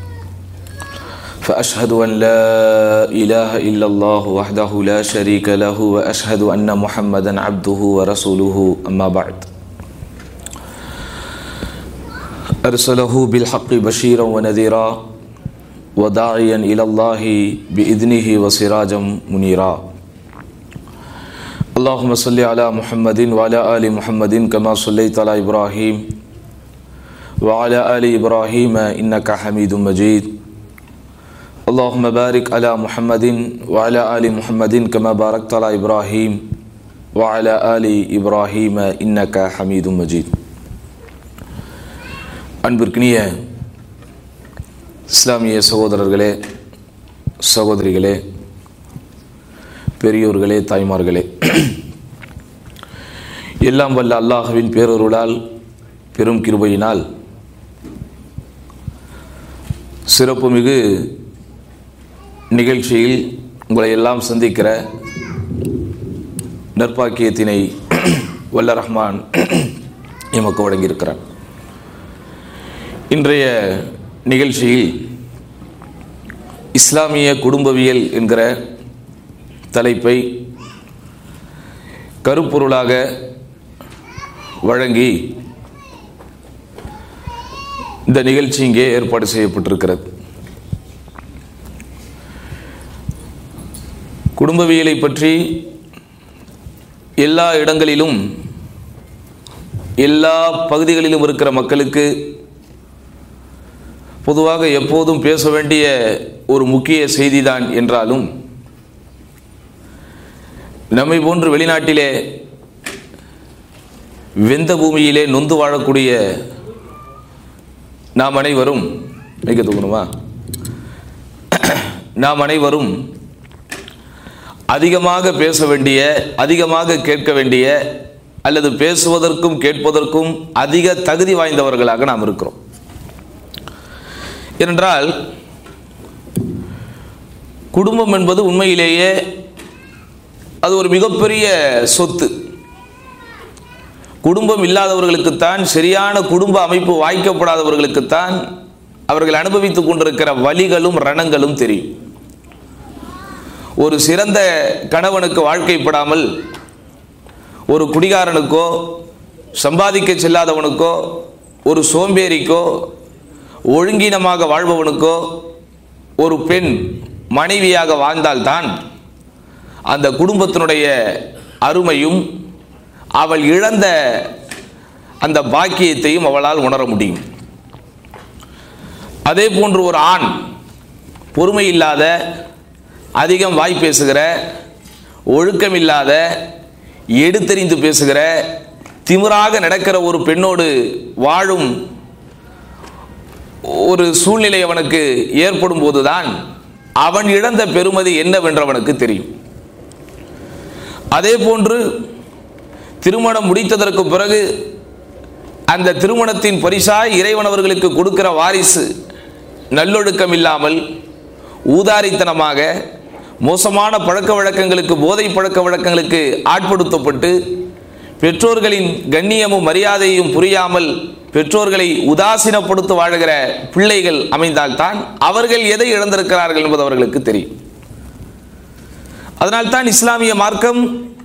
فأشهد أن لا إله إلا الله وحده لا شريك له وأشهد أن محمدا عبده ورسوله أما بعد. أرسله بالحق بشيرا ونذيرا وداعيا إلى الله بإذنه وسراجا منيرا. اللهم صل على محمد وعلى آل محمد كما صليت على إبراهيم وعلى آل إبراهيم إنك حميد مجيد. اللهم بارك على محمد وعلى آل محمد كما باركت على إبراهيم وعلى آل إبراهيم إنك حميد مجيد. அன்பிற்கினிய இஸ்லாமிய சகோதரர்களே, சகோதரிகளே, பெரியோர்களே, தாய்மார்களே, எல்லாம் வல்ல அல்லாஹ்வின் பேரருளால், பெரும் கிருபையினால் சிறப்புமிகு நிகழ்ச்சியில் உங்களை எல்லாம் சந்திக்கிற நற்பாக்கியத்தினை வல்ல ரஹ்மான் எமக்கு வழங்கியிருக்கிறார். இன்றைய நிகழ்ச்சியில் இஸ்லாமிய குடும்பவியல் என்கிற தலைப்பை கருப்பொருளாக வழங்கி இந்த நிகழ்ச்சி இங்கே ஏற்பாடு செய்யப்பட்டிருக்கிறது. குடும்பவியலை பற்றி எல்லா இடங்களிலும் எல்லா பகுதிகளிலும் இருக்கிற மக்களுக்கு பொதுவாக எப்போதும் பேச வேண்டிய ஒரு முக்கிய செய்திதான் என்றாலும், நம்மை போன்று வெளிநாட்டிலே வெந்த பூமியிலே நொந்து வாழக்கூடிய நாம் அனைவரும் மிக தூக்கணுமா நாம் அனைவரும் அதிகமாக பேச வேண்டிய, அதிகமாக கேட்க வேண்டிய, அல்லது பேசுவதற்கும் கேட்பதற்கும் அதிக தகுதி வாய்ந்தவர்களாக நாம் இருக்கிறோம். ஏனென்றால் குடும்பம் என்பது உண்மையிலேயே அது ஒரு மிகப்பெரிய சொத்து. குடும்பம் இல்லாதவர்களுக்குத்தான், சரியான குடும்ப அமைப்பு வாய்க்கப்படாதவர்களுக்குத்தான் அவர்கள் அனுபவித்துக் கொண்டிருக்கிற வலிகளும் ரணங்களும் தெரியும். ஒரு சிறந்த கணவனுக்கு வாழ்க்கைப்படாமல் ஒரு குடிகாரனுக்கோ, சம்பாதிக்க செல்லாதவனுக்கோ, ஒரு சோம்பேறிக்கோ, ஒழுங்கீனமாக வாழ்பவனுக்கோ ஒரு பெண் மனைவியாக வாழ்ந்தால்தான் அந்த குடும்பத்தினுடைய அருமையும் அவள் இழந்த அந்த பாக்கியத்தையும் அவளால் உணர முடியும். அதே போன்று ஒரு ஆண் பொறுமை இல்லாத, அதிகம் வாய் பேசுகிற, ஒழுக்கமில்லாத, எடுத்தெறிந்து பேசுகிற, திமிராக நடக்கிற ஒரு பெண்ணோடு வாழும் ஒரு சூழ்நிலை அவனுக்கு ஏற்படும் போதுதான் அவன் இழந்த பெருமதி என்னவென்று அவனுக்கு தெரியும். அதே போன்று திருமணம் முடித்ததற்கு பிறகு அந்த திருமணத்தின் பரிசாய் இறைவன் அவர்களுக்கு கொடுக்கிற வாரிசு நல்லொழுக்கம் இல்லாமல், ஊதாரித்தனமாக, மோசமான பழக்க வழக்கங்களுக்கு, போதை பழக்க வழக்கங்களுக்கு ஆட்படுத்தப்பட்டு பெற்றோர்களின் கண்ணியமும் மரியாதையும் புரியாமல் பெற்றோர்களை உதாசீனப்படுத்த வாழுகிற பிள்ளைகள் அமைந்தால்தான் அவர்கள் எதை இழந்திருக்கிறார்கள் என்பது அவர்களுக்கு தெரியும். அதனால்தான் இஸ்லாமிய மார்க்கம்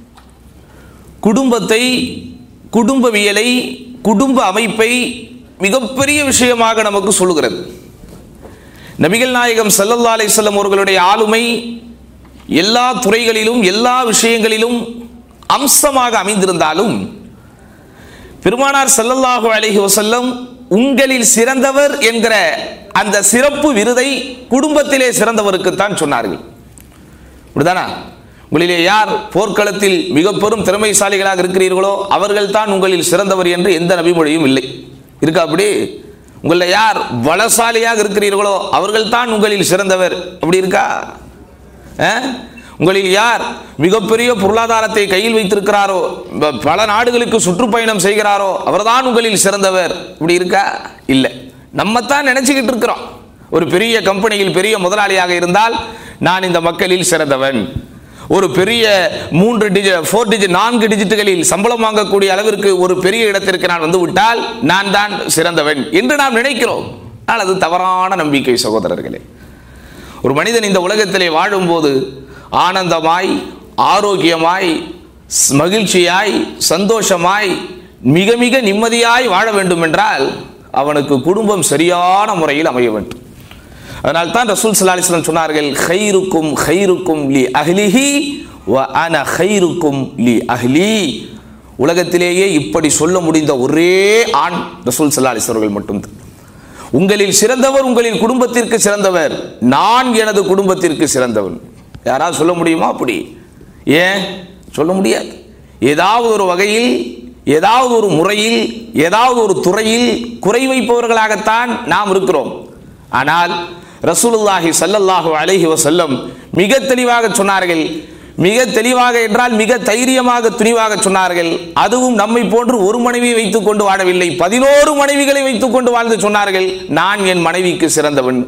குடும்பத்தை, குடும்பவியலை, குடும்ப அமைப்பை மிகப்பெரிய விஷயமாக நமக்கு சொல்லுகிறது. நபிகள் நாயகம் ஸல்லல்லாஹு அலைஹி வஸல்லம் அவர்களுடைய ஆளுமை எல்லா துறைகளிலும், எல்லா விஷயங்களிலும் அம்சமாக அமைந்திருந்தாலும், பெருமானார் ஸல்லல்லாஹு அலைஹி வஸல்லம் உங்களில் சிறந்தவர் என்கிற அந்த சிறப்பு விருதை குடும்பத்திலே சிறந்தவருக்குத்தான் சொன்னார்கள். அப்படிதானா? உங்களிலே யார் போர்க்களத்தில் மிக பெரும் திறமைசாலிகளாக இருக்கிறீர்களோ அவர்கள் தான் உங்களில் சிறந்தவர் என்று எந்த நபிமொழியும் இல்லை. இருக்கா அப்படி? உங்களில் யார் பலசாலியாக இருக்கிறீர்களோ அவர்கள் தான் உங்களில் சிறந்தவர், அப்படி இருக்கா? உங்களில் யார் மிகப்பெரிய பொருளாதாரத்தை கையில் வைத்திருக்கிறாரோ, பல நாடுகளுக்கு சுற்றுப்பயணம் செய்கிறாரோ அவர்தான் உங்களில் சிறந்தவர், இப்படி இருக்கா? இல்லை. நம்ம தான் நினைச்சுக்கிட்டு இருக்கிறோம். ஒரு பெரிய கம்பெனியில் பெரிய முதலாளியாக இருந்தால் நான் இந்த மக்களில் சிறந்தவன், ஒரு பெரிய மூன்று டிஜிட் ஃபோர் டிஜிட் நான்கு டிஜிட்டுகளில் சம்பளம் வாங்கக்கூடிய அளவிற்கு ஒரு பெரிய இடத்திற்கு நான் வந்து விட்டால் நான் தான் சிறந்தவன் என்று நாம் நினைக்கிறோம். ஆனால் அது தவறான நம்பிக்கை சகோதரர்களே. ஒரு மனிதன் இந்த உலகத்திலே வாழும்போது ஆனந்தமாய், ஆரோக்கியமாய், மகிழ்ச்சியாய், சந்தோஷமாய், மிக மிக நிம்மதியாய் வாழ வேண்டும் என்றால் அவனுக்கு குடும்பம் சரியான முறையில் அமைய வேண்டும். அதனால் தான் ரசூல் ஸல்லல்லாஹு அலைஹி வஸல்லம் சொன்னார்கள், கைருக்கும் கைருக்கும் லி அஹ்லிஹி வ அன கைருக்கும் லி அஹ்லி. உலகத்திலேயே இப்படி சொல்ல முடிந்த ஒரே ஆண் ரசூல் ஸல்லல்லாஹு அலைஹி வஸல்லம் அவர்கள் மட்டும்தான். உங்களில் சிறந்தவர் உங்களின் குடும்பத்திற்கு சிறந்தவர், நான் எனது குடும்பத்திற்கு சிறந்தவன். யாராவது சொல்ல முடியுமா? அப்படி ஏன் சொல்ல முடியாது? ஏதாவது ஒரு வகையில் ஏதாவது ஒரு முறையில் ஏதாவது ஒரு துறையில் குறை வைப்பவர்களாகத்தான் நாம் இருக்கிறோம். ஆனால் ரசூலுல்லாஹி ஸல்லல்லாஹு அலைஹி வஸல்லம் மிக தெளிவாக சொன்னார்கள், மிக தெளிவாக என்றால் மிக தைரியமாக துணிவாக சொன்னார்கள். அதுவும் நம்மை போன்று ஒரு மனைவியை வைத்துக் கொண்டு வாழவில்லை, பதினோரு மனைவிகளை வைத்துக் கொண்டு வாழ்ந்து சொன்னார்கள், நான் என் மனைவிக்கு சிறந்தவன்.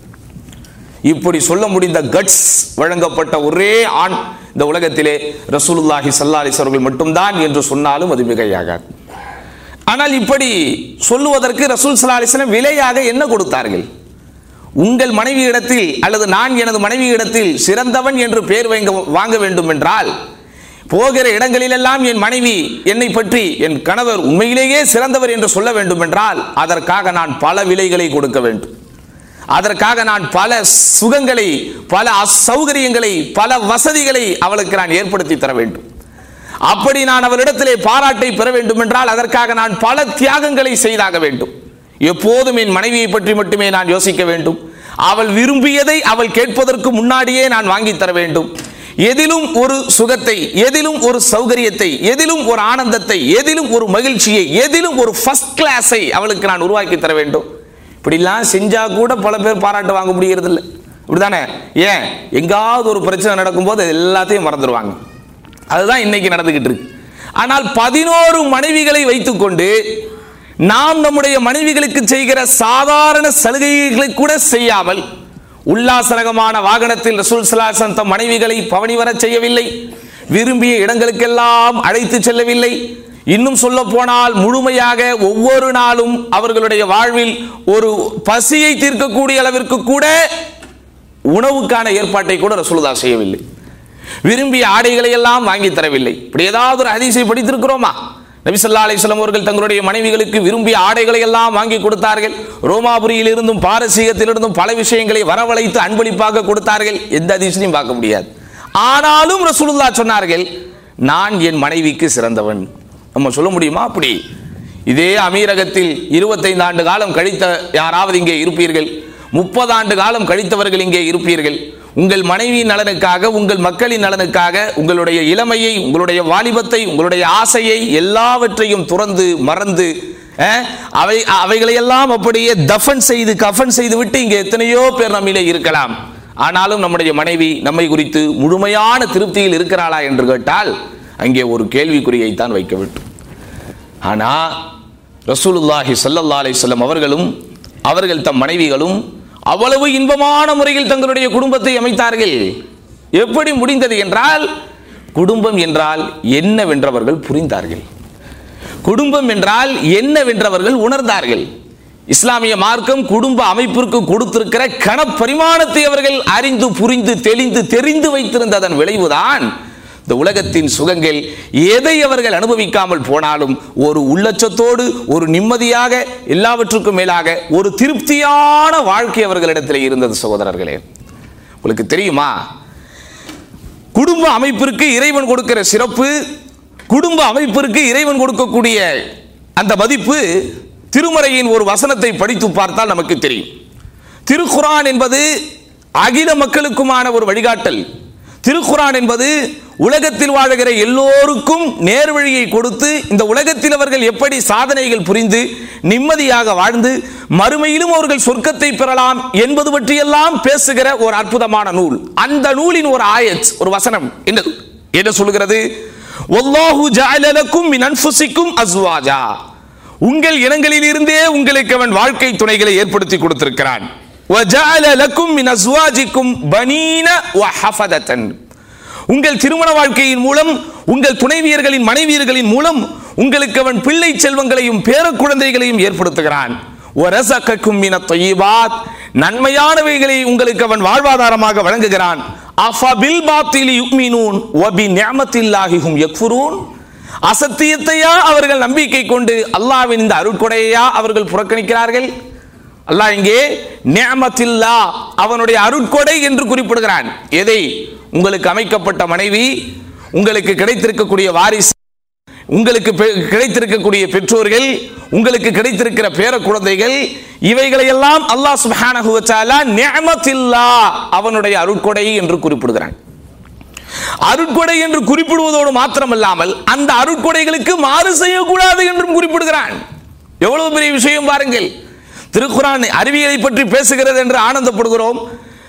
இப்படி சொல்ல முடிந்த கட்ஸ் வழங்கப்பட்ட ஒரே ஆண் இந்த உலகத்திலே ரசூலுல்லாஹி ஸல்லல்லாஹு அலைஹி வஸல்லம் மட்டும்தான் என்று சொன்னாலும் அது மிகையாகாது. ஆனால் இப்படி சொல்லுவதற்கு ரசூல் ஸல்லல்லாஹு அலைஹி வஸல்லம் விலையாக என்ன கொடுத்தார்கள்? உங்கள் மனைவி இடத்தில் அல்லது நான் எனது மனைவி இடத்தில் சிறந்தவன் என்று பெயர் வாங்க வேண்டும் என்றால், போகிற இடங்களிலெல்லாம் என் மனைவி என்னை பற்றி என் கணவர் உண்மையிலேயே சிறந்தவர் என்று சொல்ல வேண்டும் என்றால் அதற்காக நான் பல விலைகளை கொடுக்க வேண்டும். அதற்காக நான் பல சுகங்களை, பல அசௌகரியங்களை, பல வசதிகளை அவளுக்கு நான் ஏற்படுத்தி தர வேண்டும். அப்படி நான் அவளிடத்திலே பாராட்டை பெற வேண்டும் என்றால் அதற்காக நான் பல தியாகங்களை செய்தாக வேண்டும். எப்போதும் என் மனைவியை பற்றி மட்டுமே நான் யோசிக்க வேண்டும். அவள் விரும்பியதை அவள் கேட்பதற்கு முன்னாடியே நான் வாங்கி தர வேண்டும். எதிலும் ஒரு சுகத்தை, எதிலும் ஒரு சௌகரியத்தை, எதிலும் ஒரு ஆனந்தத்தை, எதிலும் ஒரு மகிழ்ச்சியை, எதிலும் ஒரு ஃபர்ஸ்ட் கிளாஸை அவளுக்கு நான் உருவாக்கி தர வேண்டும். இப்படிலாம் செஞ்சா கூட பல பேர் பாராட்டு வாங்க முடியறது இல்லை, இப்படிதானே? ஏன், எங்காவது ஒரு பிரச்சனை நடக்கும்போது எல்லாத்தையும் மறந்துடுவாங்க. அதுதான் இன்னைக்கு நடந்துகிட்டு இருக்கு. ஆனால் பதினோரு மனைவிகளை வைத்துக் கொண்டு நாம் நம்முடைய மனைவிகளுக்கு செய்கிற சாதாரண சலுகைகளை கூட செய்யாமல், உல்லாசரகமான வாகனத்தில் ரசூல் ஸல்லல்லாஹு அலைஹி வஸல்லம் தம் மனைவிகளை பவனி வர செய்யவில்லை, விரும்பிய இடங்களுக்கெல்லாம் அழைத்து செல்லவில்லை. இன்னும் சொல்ல போனால் முழுமையாக ஒவ்வொரு நாளும் அவர்களுடைய வாழ்வில் ஒரு பசியை தீர்க்கக்கூடிய அளவிற்கு கூட உணவுக்கான ஏற்பாட்டை கூட ரசூலுல்லாஹ் செய்யவில்லை. விரும்பிய ஆடைகளை எல்லாம் வாங்கி தரவில்லை. இப்படி ஏதாவது ஒரு ஹதீஸை படித்திருக்கிறோமா? நபி ஸல்லல்லாஹு அலைஹி வஸல்லம் அவர்கள் தங்களுடைய மனைவிகளுக்கு விரும்பிய ஆடைகளை எல்லாம் வாங்கி கொடுத்தார்கள். ரோமாபுரியில் இருந்தும் பாரசீகத்திலிருந்தும் பல விஷயங்களை வரவழைத்து அன்பளிப்பாக கொடுத்தார்கள். எந்த ஹதீஸையும் பார்க்க முடியாது. ஆனாலும் ரசூலுல்லாஹ் சொன்னார்கள், நான் என் மனைவிக்கு சிறந்தவன். நம்ம சொல்ல முடியுமா? அப்படி இதே அமீரகத்தில் இருபத்தைந்து ஆண்டு காலம் கழித்த யாராவது இங்கே இருப்பீர்கள், முப்பது ஆண்டு காலம் கழித்தவர்கள் இங்கே இருப்பீர்கள். உங்கள் மனைவியின் நலனுக்காக, உங்கள் மக்களின் நலனுக்காக உங்களுடைய இளமையை, உங்களுடைய வாலிபத்தை, உங்களுடைய ஆசையை எல்லாவற்றையும் துறந்து மறந்து அவை அவைகளையெல்லாம் அப்படியே தஃபன் செய்து கஃபன் செய்து விட்டு இங்கே எத்தனையோ பேர் நம்மிலே இருக்கலாம். ஆனாலும் நம்முடைய மனைவி நம்மை குறித்து முழுமையான திருப்தியில் இருக்கிறாளா என்று கேட்டால் அங்கே ஒரு கேள்விக்குறியைத்தான் வைக்க வேண்டும். ஆனா ரசூலுல்லாஹி ஸல்லல்லாஹு அலைஹி வஸல்லம் அவர்களும் அவர்கள் தம் மனைவிகளும் அவ்வளவு இன்பமான முறையில் தங்களுடைய குடும்பத்தை அமைத்தார்கள். எப்படி முடிந்தது என்றால், குடும்பம் என்றால் என்னவென்றவர்கள் புரிந்தார்கள். குடும்பம் என்றால் என்னவென்றவர்கள் உணர்ந்தார்கள். இஸ்லாமிய மார்க்கம் குடும்ப அமைப்பிற்கு கொடுத்திருக்கிற கணப்பரிமாணத்தை அவர்கள் அறிந்து புரிந்து தெளிந்து தெரிந்து வைத்திருந்ததன் விளைவுதான் இந்த உலகத்தின் சுகங்கள். எதை அவர்கள் அனுபவிக்காமல் போனாலும் ஒரு உள்ளச்சத்தோடு, ஒரு நிம்மதியாக, எல்லாவற்றுக்கும் மேலாக ஒரு திருப்தியான வாழ்க்கை அவர்களிடத்தில் இருந்தது. சகோதரர்களே, உங்களுக்கு தெரியுமா, குடும்ப அமைப்பிற்கு இறைவன் கொடுக்கிற சிறப்பு, குடும்ப அமைப்பிற்கு இறைவன் கொடுக்கக்கூடிய அந்த மதிப்பு திருமறையின் ஒரு வசனத்தை படித்து பார்த்தால் நமக்கு தெரியும். திருக்குர்ஆன் என்பது அகில மக்களுக்குமான ஒரு வழிகாட்டல். திருக்குர்ஆன் என்பது உலகத்தில் வாழுகிற எல்லோருக்கும் நேர்வழியை கொடுத்து இந்த உலகத்தில் அவர்கள் எப்படி சாதனைகள் புரிந்து நிம்மதியாக வாழ்ந்து மறுமையிலும் அவர்கள் சொர்க்கத்தை பெறலாம் என்பது பற்றியெல்லாம் பேசுகிற ஒரு அற்புதமான நூல். அந்த நூலின் ஒரு ஆயத், ஒரு வசனம் என்ன சொல்கிறது? வல்லாஹு ஜஅல லக்கும் மின் அன்ஃபுசிக்கும் அஸ்வாஜா, உங்கள் இனங்களில் இருந்தே உங்களுக்கு அவன் வாழ்க்கை துணைகளை ஏற்படுத்தி கொடுத்திருக்கிறான். வஜஅல லக்கும் மின் அஸ்வாஜிக்கும் பனீன வஹஃபததன், உங்கள் திருமண வாழ்க்கையின் மூலம், உங்கள் துணைவியர்களின் மனைவியர்களின் மூலம் உங்களுக்கு அவன் பிள்ளை செல்வங்களையும் பேர குழந்தைகளையும் ஏற்படுத்துகிறான். வரஸகக்கும் மினத் தய்யிபாத், நன்மையானவைகளை உங்களுக்கு அவன் வாழ்வாதாரமாக வழங்குகிறான். அஃபபில் பாத்திலி யுமினூன் வபி நிஅமத்தில்லாஹி ஹும் யக்ஃபுரூன், அசத்தியத்தையா அவர்கள் நம்பிக்கை கொண்டு அல்லாஹ்வின் இந்த அருட்கொடையா அவர்கள் புறக்கணிக்கிறார்கள். அல்லாஹ் இங்கே நிஅமத்தில்லா, அவனுடைய அருட்கொடை என்று குறிப்பிடுகிறான். எதை? உங்களுக்கு அமைக்கப்பட்ட மனைவி, உங்களுக்கு கிடைத்திருக்கக்கூடிய வாரிசு, உங்களுக்கு கிடைத்திருக்கக்கூடிய பெற்றோர்கள், உங்களுக்கு கிடைத்திருக்கிற பேர குழந்தைகள், இவைகளையெல்லாம் அல்லாஹ் சுப்ஹானஹு வ தஆலா நிஅமத்தில்லா, அவனுடைய அருட்கொடை என்று குறிப்பிடுகிறான். அருட்கொடை என்று குறிப்பிடுவதோடு மாத்திரமல்லாமல் அந்த அருட்கொடைகளுக்கு மாறு செய்யக்கூடாது என்றும் குறிப்பிடுகிறான். எவ்வளவு பெரிய விஷயம் பாருங்கள். திருக்குர்ஆன் அறிவியலை பற்றி பேசுகிறது என்று ஆனந்தப்படுகிறோம்.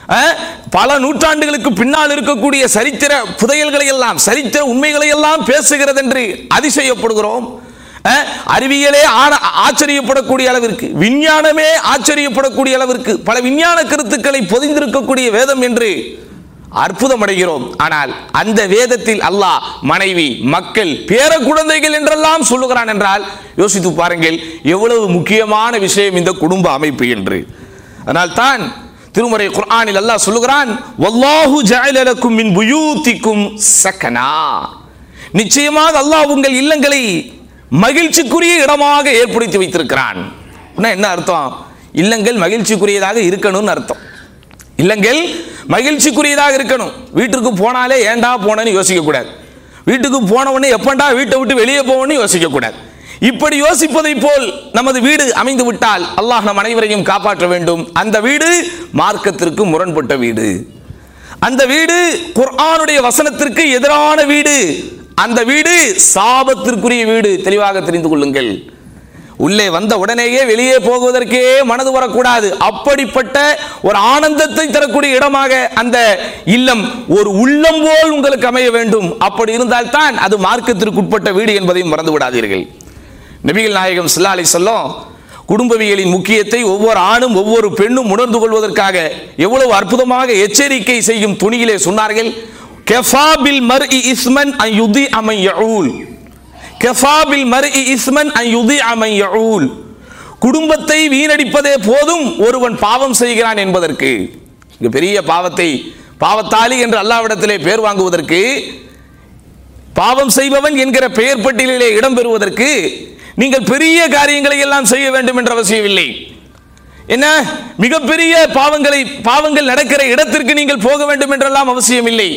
பல நூற்றாண்டுகளுக்கு பின்னால் இருக்கக்கூடிய சரித்திர புதையல்களை எல்லாம், சரித்திர உண்மைகளை எல்லாம் பேசுகிறது என்று அதிசயப்படுகிறோம். அறிவியலே ஆச்சரியப்படக்கூடிய அளவிற்கு, விஞ்ஞானமே ஆச்சரியப்படக்கூடிய அளவிற்கு பல விஞ்ஞான கருத்துக்களை பொதிந்திருக்கக்கூடிய வேதம் என்று அற்புதம் அடைகிறோம். ஆனால் அந்த வேதத்தில் அல்லாஹ் மனைவி, மக்கள், பேர குழந்தைகள் என்றெல்லாம் சொல்லுகிறான் என்றால் யோசித்து பாருங்கள் எவ்வளவு முக்கியமான விஷயம் இந்த குடும்ப அமைப்பு என்று. அதனால் தான் திருமறை குர்ஆனில் அல்லாஹ் சொல்லுகிறான், வல்லாஹு ஜஅல லக்கும் மின் புயூதிக்கும் சகனா. நிச்சயமாக அல்லாஹ் உங்கள் இல்லங்களை மகிழ்ச்சிக்குரிய இடமாக ஏற்படுத்தி வைத்திருக்கிறான். என்ன அர்த்தம்? இல்லங்கள் மகிழ்ச்சிக்குரியதாக இருக்கணும்னு அர்த்தம். இல்லங்கள் மகிழ்ச்சிக்குரியதாக இருக்கணும். வீட்டுக்கு போனாலே ஏண்டா போனேன்னு யோசிக்க கூடாது. வீட்டுக்கு போன உடனே எப்பண்டா வீட்டை விட்டு வெளியே போகணும்னு யோசிக்க கூடாது. இப்படி யோசிப்பதை போல் நமது வீடு அமைந்து விட்டால் அல்லாஹ் நம் அனைவரையும் காப்பாற்ற வேண்டும். அந்த வீடு மார்க்கத்திற்கு முரண்பட்ட வீடு, அந்த வீடு குர்ஆனுடைய வசனத்திற்கு எதிரான வீடு, அந்த வீடு சாபத்திற்குரிய வீடு. தெளிவாக தெரிந்து கொள்ளுங்கள். உள்ளே வந்த உடனேயே வெளியே போகுவதற்கே மனது வரக்கூடாது. அப்படிப்பட்ட ஒரு ஆனந்தத்தை தரக்கூடிய இடமாக அந்த இல்லம் ஒரு உள்ளம் போல் உங்களுக்கு அமைய வேண்டும். அப்படி இருந்தால் தான் அது மார்க்கத்திற்கு உட்பட்ட வீடு என்பதையும் மறந்து விடாதீர்கள். நபிகள் நாயகம் ஸல்லல்லாஹு அலைஹி வஸல்லம் குடும்பவியலின் முக்கியத்தை ஒவ்வொரு ஆணும் ஒவ்வொரு பெண்ணும் உணர்ந்து கொள்வதற்காக எவ்வளவு அற்புதமாக எச்சரிக்கை செய்யும் துணியிலே சொன்னார்கள். கஃபா bill மர்இ இஸ்மன் an யுதிஅ Mann யஊல். கஃபா bill மர்இ இஸ்மன் an யுதிஅ மன் யஊல். குடும்பத்தை வீணடிப்பதே போதும் ஒருவன் பாவம் செய்கிறான் என்பதற்கு. இங்க பெரிய பாவத்தை பாவத்தாளி என்று அல்லாஹ்விடத்திலே பெயர் வாங்குவதற்கு, பாவம் செய்பவன் என்கிற பெயர் பட்டியலிலே இடம் பெறுவதற்கு நீங்கள் பெரிய காரியங்களை எல்லாம் செய்ய வேண்டும் என்ற அவசியம் இல்லை. என்ன மிகப்பெரிய பாவங்களை பாவங்கள் நடக்கிற இடத்திற்கு நீங்கள் போக வேண்டும் என்றெல்லாம் அவசியம் இல்லை.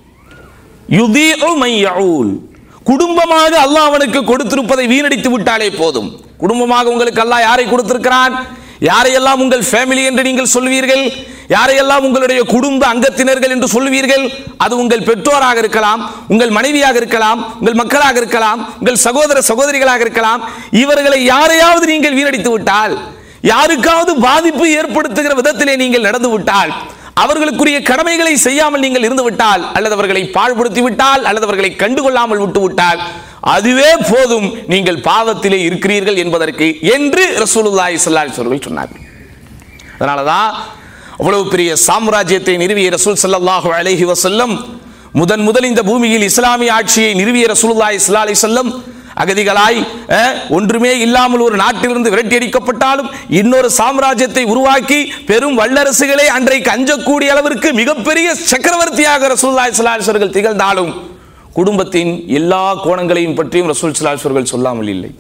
யுதீஉ மன் யஊல். குடும்பமாக அல்லாஹ் அவனுக்கு கொடுத்திருப்பதை வீணடித்து விட்டாலே போதும். குடும்பமாக உங்களுக்கு அல்லாஹ் யாரை கொடுத்திருக்கிறான்? யாரையெல்லாம் உங்கள் ஃபேமிலி என்று நீங்கள் சொல்வீர்கள், யாரையெல்லாம் உங்களுடைய குடும்ப அங்கத்தினர்கள் என்று சொல்வீர்கள், அது உங்கள் பெற்றோராக இருக்கலாம், உங்கள் மனைவியாக இருக்கலாம், உங்கள் மக்களாக இருக்கலாம், உங்கள் சகோதர சகோதரிகளாக இருக்கலாம். இவர்களை யாரையாவது நீங்கள் வீணடித்து விட்டால், யாருக்காவது பாதிப்பு ஏற்படுத்துகிற விதத்திலே நீங்கள் நடந்து விட்டால், அவர்களுக்குரிய கடமைகளை செய்யாமல் நீங்கள் இருந்து விட்டால், அல்லது அவர்களை பாழ்படுத்தி விட்டால், அல்லது அவர்களை கண்டுகொள்ளாமல் விட்டு விட்டால், அதுவே போதும் நீங்கள் பாவத்திலே இருக்கிறீர்கள் என்பதற்கு என்று ரசூலுல்லாஹி ஸல்லல்லாஹு அலைஹி வஸல்லம் சொன்னார்கள். அதனாலதான் அவ்வளவு பெரிய சாம்ராஜ்யத்தை நிறுவிய ரசூல் ஸல்லல்லாஹு அலைஹி வஸல்லம், முதன் முதல் இந்த பூமியில் இஸ்லாமிய ஆட்சியை நிறுவிய ரசூலுல்லாஹி ஸல்லல்லாஹு அலைஹி வஸல்லம் அகதிகளாய் ஒன்றுமே இல்லாமல் ஒரு நாட்டிலிருந்து விரட்டி அடிக்கப்பட்டாலும் இன்னொரு சாம்ராஜ்யத்தை உருவாக்கி பெரும் வல்லரசுகளே அன்றைக்கு அஞ்சக்கூடிய அளவிற்கு மிகப்பெரிய சக்கரவர்த்தியாக ரசூலுல்லாஹி ஸல்லல்லாஹு அலைஹி வஸல்லம் திகழ்ந்தாலும் குடும்பத்தின் எல்லா கோணங்களையும் பற்றியும் ரசூல் ஸல்லல்லாஹு அலைஹி வஸல்லம் சொல்லாமல் இல்லை.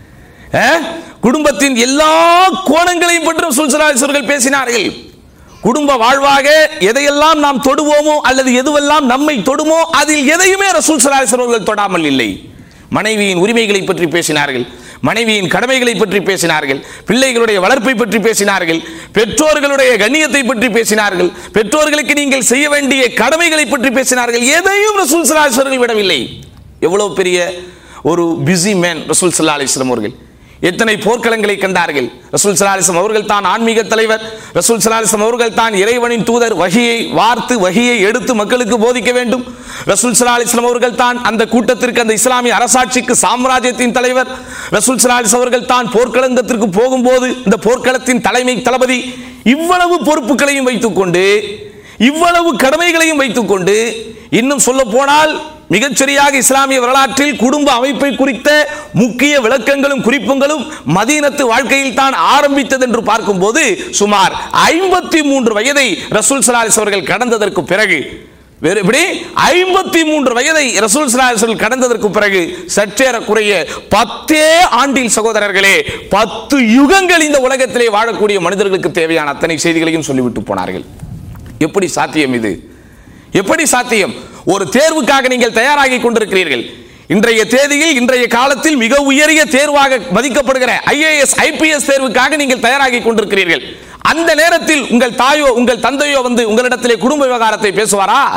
குடும்பத்தின் எல்லா கோணங்களையும் பற்றி ரசூல் ஸல்லல்லாஹு அலைஹி வஸல்லம் பேசினார்கள். குடும்ப வாழ்வாக எதையெல்லாம் நாம் தொடுவோமோ அல்லது எதுவெல்லாம் நம்மை தொடுமோ அதில் எதையுமே ரசூல் ஸல்லல்லாஹு அலைஹி வஸல்லம் தொடாமல் இல்லை. மனைவியின் உரிமைகளை பற்றி பேசினார்கள், மனைவியின் கடமைகளை பற்றி பேசினார்கள், பிள்ளைகளுடைய வளர்ப்பை பற்றி பேசினார்கள், பெற்றோர்களுடைய கண்ணியத்தை பற்றி பேசினார்கள், பெற்றோர்களுக்கு நீங்கள் செய்ய வேண்டிய கடமைகளை பற்றி பேசினார்கள். எதையும் ரசூல் ஸல்லல்லாஹு அலைஹி வஸல்லம் விடவில்லை. எவ்வளவு பெரிய ஒரு பிஸி மேன் ரசூல் ஸல்லல்லாஹு அலைஹி வஸல்லம் அவர்கள். எத்தனை போர்க்களங்களை கண்டார்கள். ரசூல் ஸல்லல்லாஹு அலைஹி வஸல்லம் அவர்கள் தான் ஆன்மீக தலைவர், ரசூல் ஸல்லல்லாஹு அலைஹி வஸல்லம் அவர்கள் தான் இறைவனின் தூதர். வஹியை வார்த்து வஹியை எடுத்து மக்களுக்கு போதிக்க வேண்டும். ரசூல் ஸல்லல்லாஹு அலைஹி வஸல்லம் அவர்கள் தான் அந்த கூட்டத்திற்கு, அந்த இஸ்லாமிய அரசாட்சிக்கு சாம்ராஜ்யத்தின் தலைவர். ரசூல் ஸல்லல்லாஹு அலைஹி வஸல்லம் அவர்கள் தான் போர்க்களத்திற்கு போகும்போது இந்த போர்க்களத்தின் தலைமை தளபதி. இவ்வளவு பொறுப்புகளையும் வைத்துக் கொண்டு, இவ்வளவு கடமைகளையும் வைத்துக் கொண்டு, இன்னும் சொல்ல போனால் மிகச்சரியாக இஸ்லாமிய வரலாற்றில் குடும்ப அமைப்பை குறித்த முக்கிய விளக்கங்களும் குறிப்புகளும் மதீனத்து வாழ்க்கையில் தான் ஆரம்பித்தது என்று பார்க்கும்போது சுமார் ஐம்பத்தி மூன்று வயதை ரசூல் ஸல்லல்லாஹு அலைஹி வஸல்லம் அவர்கள் கடந்ததற்கு பிறகு, வேறுபடி ஐம்பத்தி மூன்று வயதை ரசூல் ஸல்லல்லாஹு அலைஹி வஸல்லம் கடந்ததற்கு பிறகு சற்றேறக்குறைய பத்தே ஆண்டில் சகோதரர்களே பத்து யுகங்கள் இந்த உலகத்திலே வாழக்கூடிய மனிதர்களுக்கு தேவையான அத்தனை செய்திகளையும் சொல்லிவிட்டு போனார்கள். எப்படி சாத்தியம் இது? எப்படி சாத்தியம்? ஒரு தேர்வுக்காக நீங்கள் தயாராகி கொண்டிருக்கிறீர்கள். இன்றைய தேதியில், இன்றைய காலத்தில் மிக உயரிய தேர்வாக மதிக்கப்படுகிற ஐஏஎஸ் ஐபிஎஸ் தேர்வுக்காக நீங்கள் தயாராகி கொண்டிருக்கிறீர்கள். அந்த நேரத்தில் உங்கள் தாயோ உங்கள் தந்தையோ வந்து உங்களிடத்திலே குடும்ப விவகாரத்தை பேசுவாரா?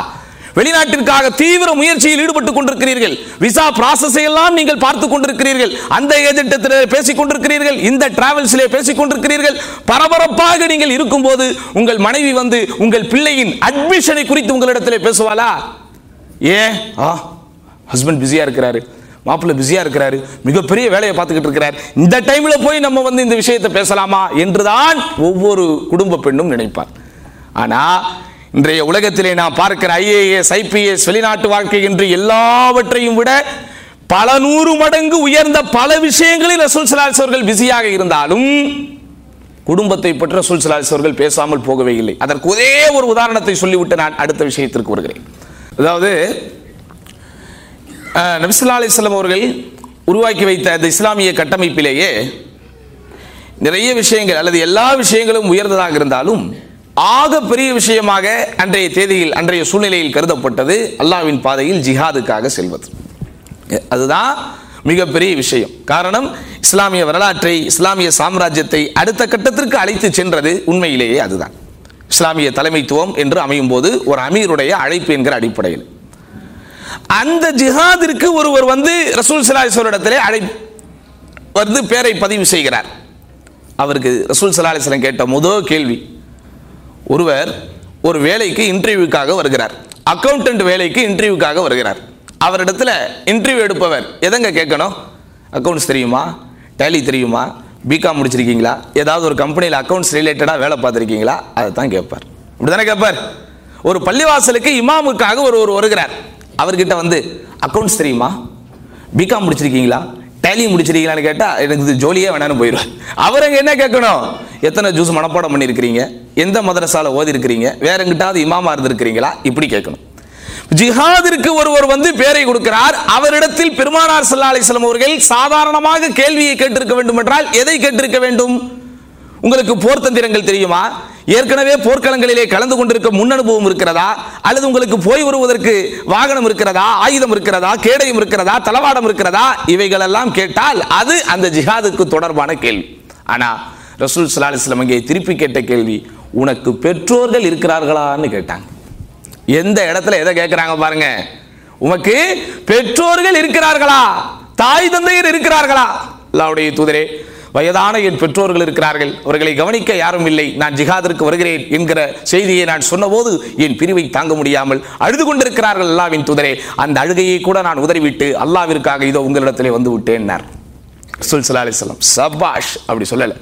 வெளிநாட்டிற்காக தீவிர முயற்சியில் ஈடுபட்டுக் கொண்டிருக்கிறீர்கள். விசா ப்ராசஸை எல்லாம் நீங்கள் பார்த்துக் கொண்டிருக்கிறீர்கள். அந்த ஏஜென்ட் பேசிக் கொண்டிருக்கிறீர்கள், இந்த டிராவல்ஸிலே பேசிக் கொண்டிருக்கிறீர்கள். பரபரப்பாக நீங்கள் இருக்கும்போது உங்கள் மனைவி வந்து உங்கள் பிள்ளையின் அட்மிஷனை குறித்து உங்களிடத்தில் பேசுவாளா? ஏன் ஹஸ்பண்ட் பிஸியா இருக்கிறாரு, மாப்பிள்ளை பிஸியா இருக்கிறாரு, மிகப்பெரிய வேலையை பார்த்துக்கிட்டு இருக்கிறார், இந்த டைம்ல போய் நம்ம வந்து இந்த விஷயத்தை பேசலாமா என்றுதான் ஒவ்வொரு குடும்ப பெண்ணும் நினைப்பார். ஆனா இன்றைய உலகத்திலே நான் பார்க்கிற ஐஏஎஸ் ஐபிஎஸ் வெளிநாட்டு வாழ்க்கை என்று எல்லாவற்றையும் விட பல நூறு மடங்கு உயர்ந்த பல விஷயங்களில் ரசூல் ஸல்லல்லாஹு அலைஹி வஸல்லம் பிஸியாக இருந்தாலும் குடும்பத்தை பற்றி ரசூல் ஸல்லல்லாஹு அலைஹி வஸல்லம் பேசாமல் போகவே இல்லை. அதற்கு ஒரே ஒரு உதாரணத்தை சொல்லிவிட்டு நான் அடுத்த விஷயத்திற்கு வருகிறேன். அதாவது நபி ஸல்லல்லாஹு அலைஹி வஸல்லம் அவர்கள் உருவாக்கி வைத்த இந்த இஸ்லாமிய கட்டமைப்பிலேயே நிறைய விஷயங்கள் அல்லது எல்லா விஷயங்களும் உயர்ந்ததாக இருந்தாலும் ஆக பெரிய விஷயமாக அன்றைய தேதியில் அன்றைய சூழ்நிலையில் கருதப்பட்டது அல்லாஹ்வின் பாதையில் ஜிஹாதுக்காக செல்வது. அதுதான் மிகப்பெரிய விஷயம். காரணம், இஸ்லாமிய வரலாற்றை இஸ்லாமிய சாம்ராஜ்யத்தை அடுத்த கட்டத்திற்கு அழைத்து சென்றது உண்மையிலேயே அதுதான். இஸ்லாமிய தலைமைத்துவம் என்று அமையும் போது ஒரு அமீருடைய அழைப்பு என்கிற அடிப்படையில் அந்த ஜிஹாதிற்கு ஒருவர் வந்து ரசூல் ஸல்லல்லாஹு அலைஹி வஸல்லம் இடத்திலே அழை வந்து பேரை பதிவு செய்கிறார். அவருக்கு ரசூல் ஸல்லல்லாஹு அலைஹி வஸல்லம் கேட்ட முதல் கேள்வி, ஒருவர் ஒரு வேலைக்கு இன்டர்வியூக்காக வருகிறார், அக்கௌண்டன்ட் வேலைக்கு இன்டர்வியூக்காக வருகிறார். அவரிடத்துல இன்டர்வியூ எடுப்பவர் எதங்க கேட்கணும்? அக்கௌண்ட்ஸ் தெரியுமா, டேலி தெரியுமா, பிகாம் முடிச்சிருக்கீங்களா, ஏதாவது ஒரு கம்பெனியில் அக்கௌண்ட்ஸ் ரிலேட்டடாக வேலை பார்த்துருக்கீங்களா, அதை தான் கேட்பார். இப்படிதானே கேட்பார். ஒரு பள்ளிவாசலுக்கு இமாமுக்காக ஒரு ஒரு வருகிறார். அவர்கிட்ட வந்து அக்கௌண்ட்ஸ் தெரியுமா, பிகாம் முடிச்சிருக்கீங்களா, டேலி முடிச்சிருக்கீங்களான்னு கேட்டால் எனக்கு இது ஜோலியே வேணான்னு போயிடுவார். அவர் அங்கே என்ன கேட்கணும்? எத்தனை ஜூஸ் மனப்பாடம் பண்ணியிருக்கிறீங்க, எந்த மதரசால ஓதி இருக்கிறீங்க, வேற எங்கிட்டாவது இமாமா இருந்திருக்கிறீங்களா, இப்படி கேட்கணும். ஜிஹாதிற்கு ஒருவர் வந்து பேரை கொடுக்கிறார். அவரிடத்தில் பெருமானார் ஸல்லல்லாஹு அலைஹி வஸல்லம் அவர்கள் சாதாரணமாக கேள்வியை கேட்டிருக்க வேண்டும் என்றால் எதை கேட்டிருக்க வேண்டும்? உங்களுக்கு போர் தந்திரங்கள் தெரியுமா, ஏற்கனவே போர்க்களங்களிலே கலந்து கொண்டிருக்க முன் அனுபவம் இருக்கிறதா, அல்லது உங்களுக்கு போய் வருவதற்கு வாகனம் இருக்கிறதா, ஆயுதம் இருக்கிறதா, கேடயம் இருக்கிறதா, தளவாடம் இருக்கிறதா, இவைகள் எல்லாம் கேட்டால் அது அந்த ஜிஹாதுக்கு தொடர்பான கேள்வி. ஆனா ரசூல் ஸல்லல்லாஹு அலைஹி வஸல்லம் அங்கே திருப்பி கேட்ட கேள்வி, உனக்கு பெற்றோர்கள் இருக்கிறார்களான்னு கேட்டாங்க. எந்த இடத்துல எதை கேட்கிறாங்க பாருங்க, உனக்கு பெற்றோர்கள் இருக்கிறார்களா, தாய் தந்தையர் இருக்கிறார்களா? அல்லாஹ்வுடைய தூதரே, வயதான என் பெற்றோர்கள் இருக்கிறார்கள், அவர்களை கவனிக்க யாரும் இல்லை, நான் ஜிஹாதிற்கு வருகிறேன் என்கிற செய்தியை நான் சொன்னபோது என் பிரிவை தாங்க முடியாமல் அழுது கொண்டிருக்கிறார்கள் அல்லாஹ்வின் தூதரே, அந்த அழுகையை கூட நான் உதறிவிட்டு அல்லாஹ்விற்காக இதோ உங்களிடத்திலே வந்து விட்டேன். ரசூல் ஸல்லல்லாஹு அலைஹி வஸல்லம் சபாஷ் அப்படி சொல்லல.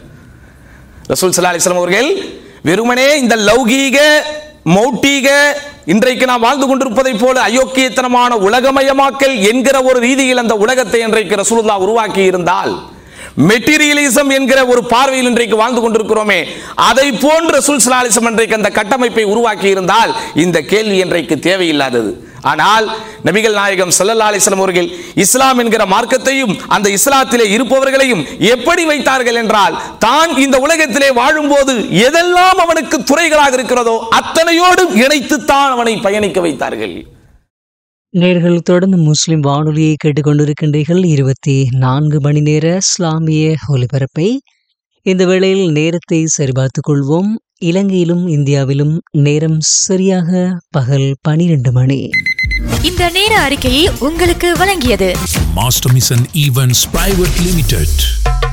ரசூல் ஸல்லல்லாஹு அலைஹி வஸல்லம் அவர்கள் வெறுமனே இந்த லௌகீக மௌட்டீக இன்றைக்கு நாம் வாழ்ந்து கொண்டிருப்பதை போல அயோக்கியத்தனமான உலகமயமாக்கல் என்கிற ஒரு ரீதியில் அந்த உலகத்தை இன்றைக்கு ரசூலுல்லாஹ் உருவாக்கி இருந்தால், மெட்டீரியலிசம் என்கிற ஒரு பார்வையில் இன்றைக்கு வாழ்ந்து கொண்டிருக்கிறோமே, அதை போன்ற ரசூல் ஸல்லல்லாஹு அலைஹி வஸல்லம் இன்றைக்கு அந்த கட்டமைப்பை உருவாக்கி இருந்தால் இந்த கேள்வி இன்றைக்கு தேவையில்லாதது. ஆனால் நபிகள் நாயகம் ஸல்லல்லாஹு அலைஹி வஸல்லம் அவர்கள் இஸ்லாம் என்கிற மார்க்கத்தையும் அந்த இஸ்லாத்திலே இருப்பவர்களையும் எப்படி வைத்தார்கள் என்றால், தான் இந்த உலகத்திலே வாழும்போது எதெல்லாம் அவனுக்கு துறைகளாக இருக்கிறதோ அத்தனையோடு இணைத்துத்தான் அவனை பயணிக்க வைத்தார்கள். நேர்கள் தொடர்ந்து முஸ்லிம் வானொலியை கேட்டுக்கொண்டிருக்கின்றீர்கள். இருபத்தி நான்கு மணி நேர இஸ்லாமிய ஒலிபரப்பை. இந்த வேளையில் நேரத்தை சரிபார்த்துக் கொள்வோம். இலங்கையிலும் இந்தியாவிலும் நேரம் சரியாக பகல் பனிரெண்டு மணி. இந்த நேர அறிக்கையை உங்களுக்கு வழங்கியது master mission events private limited.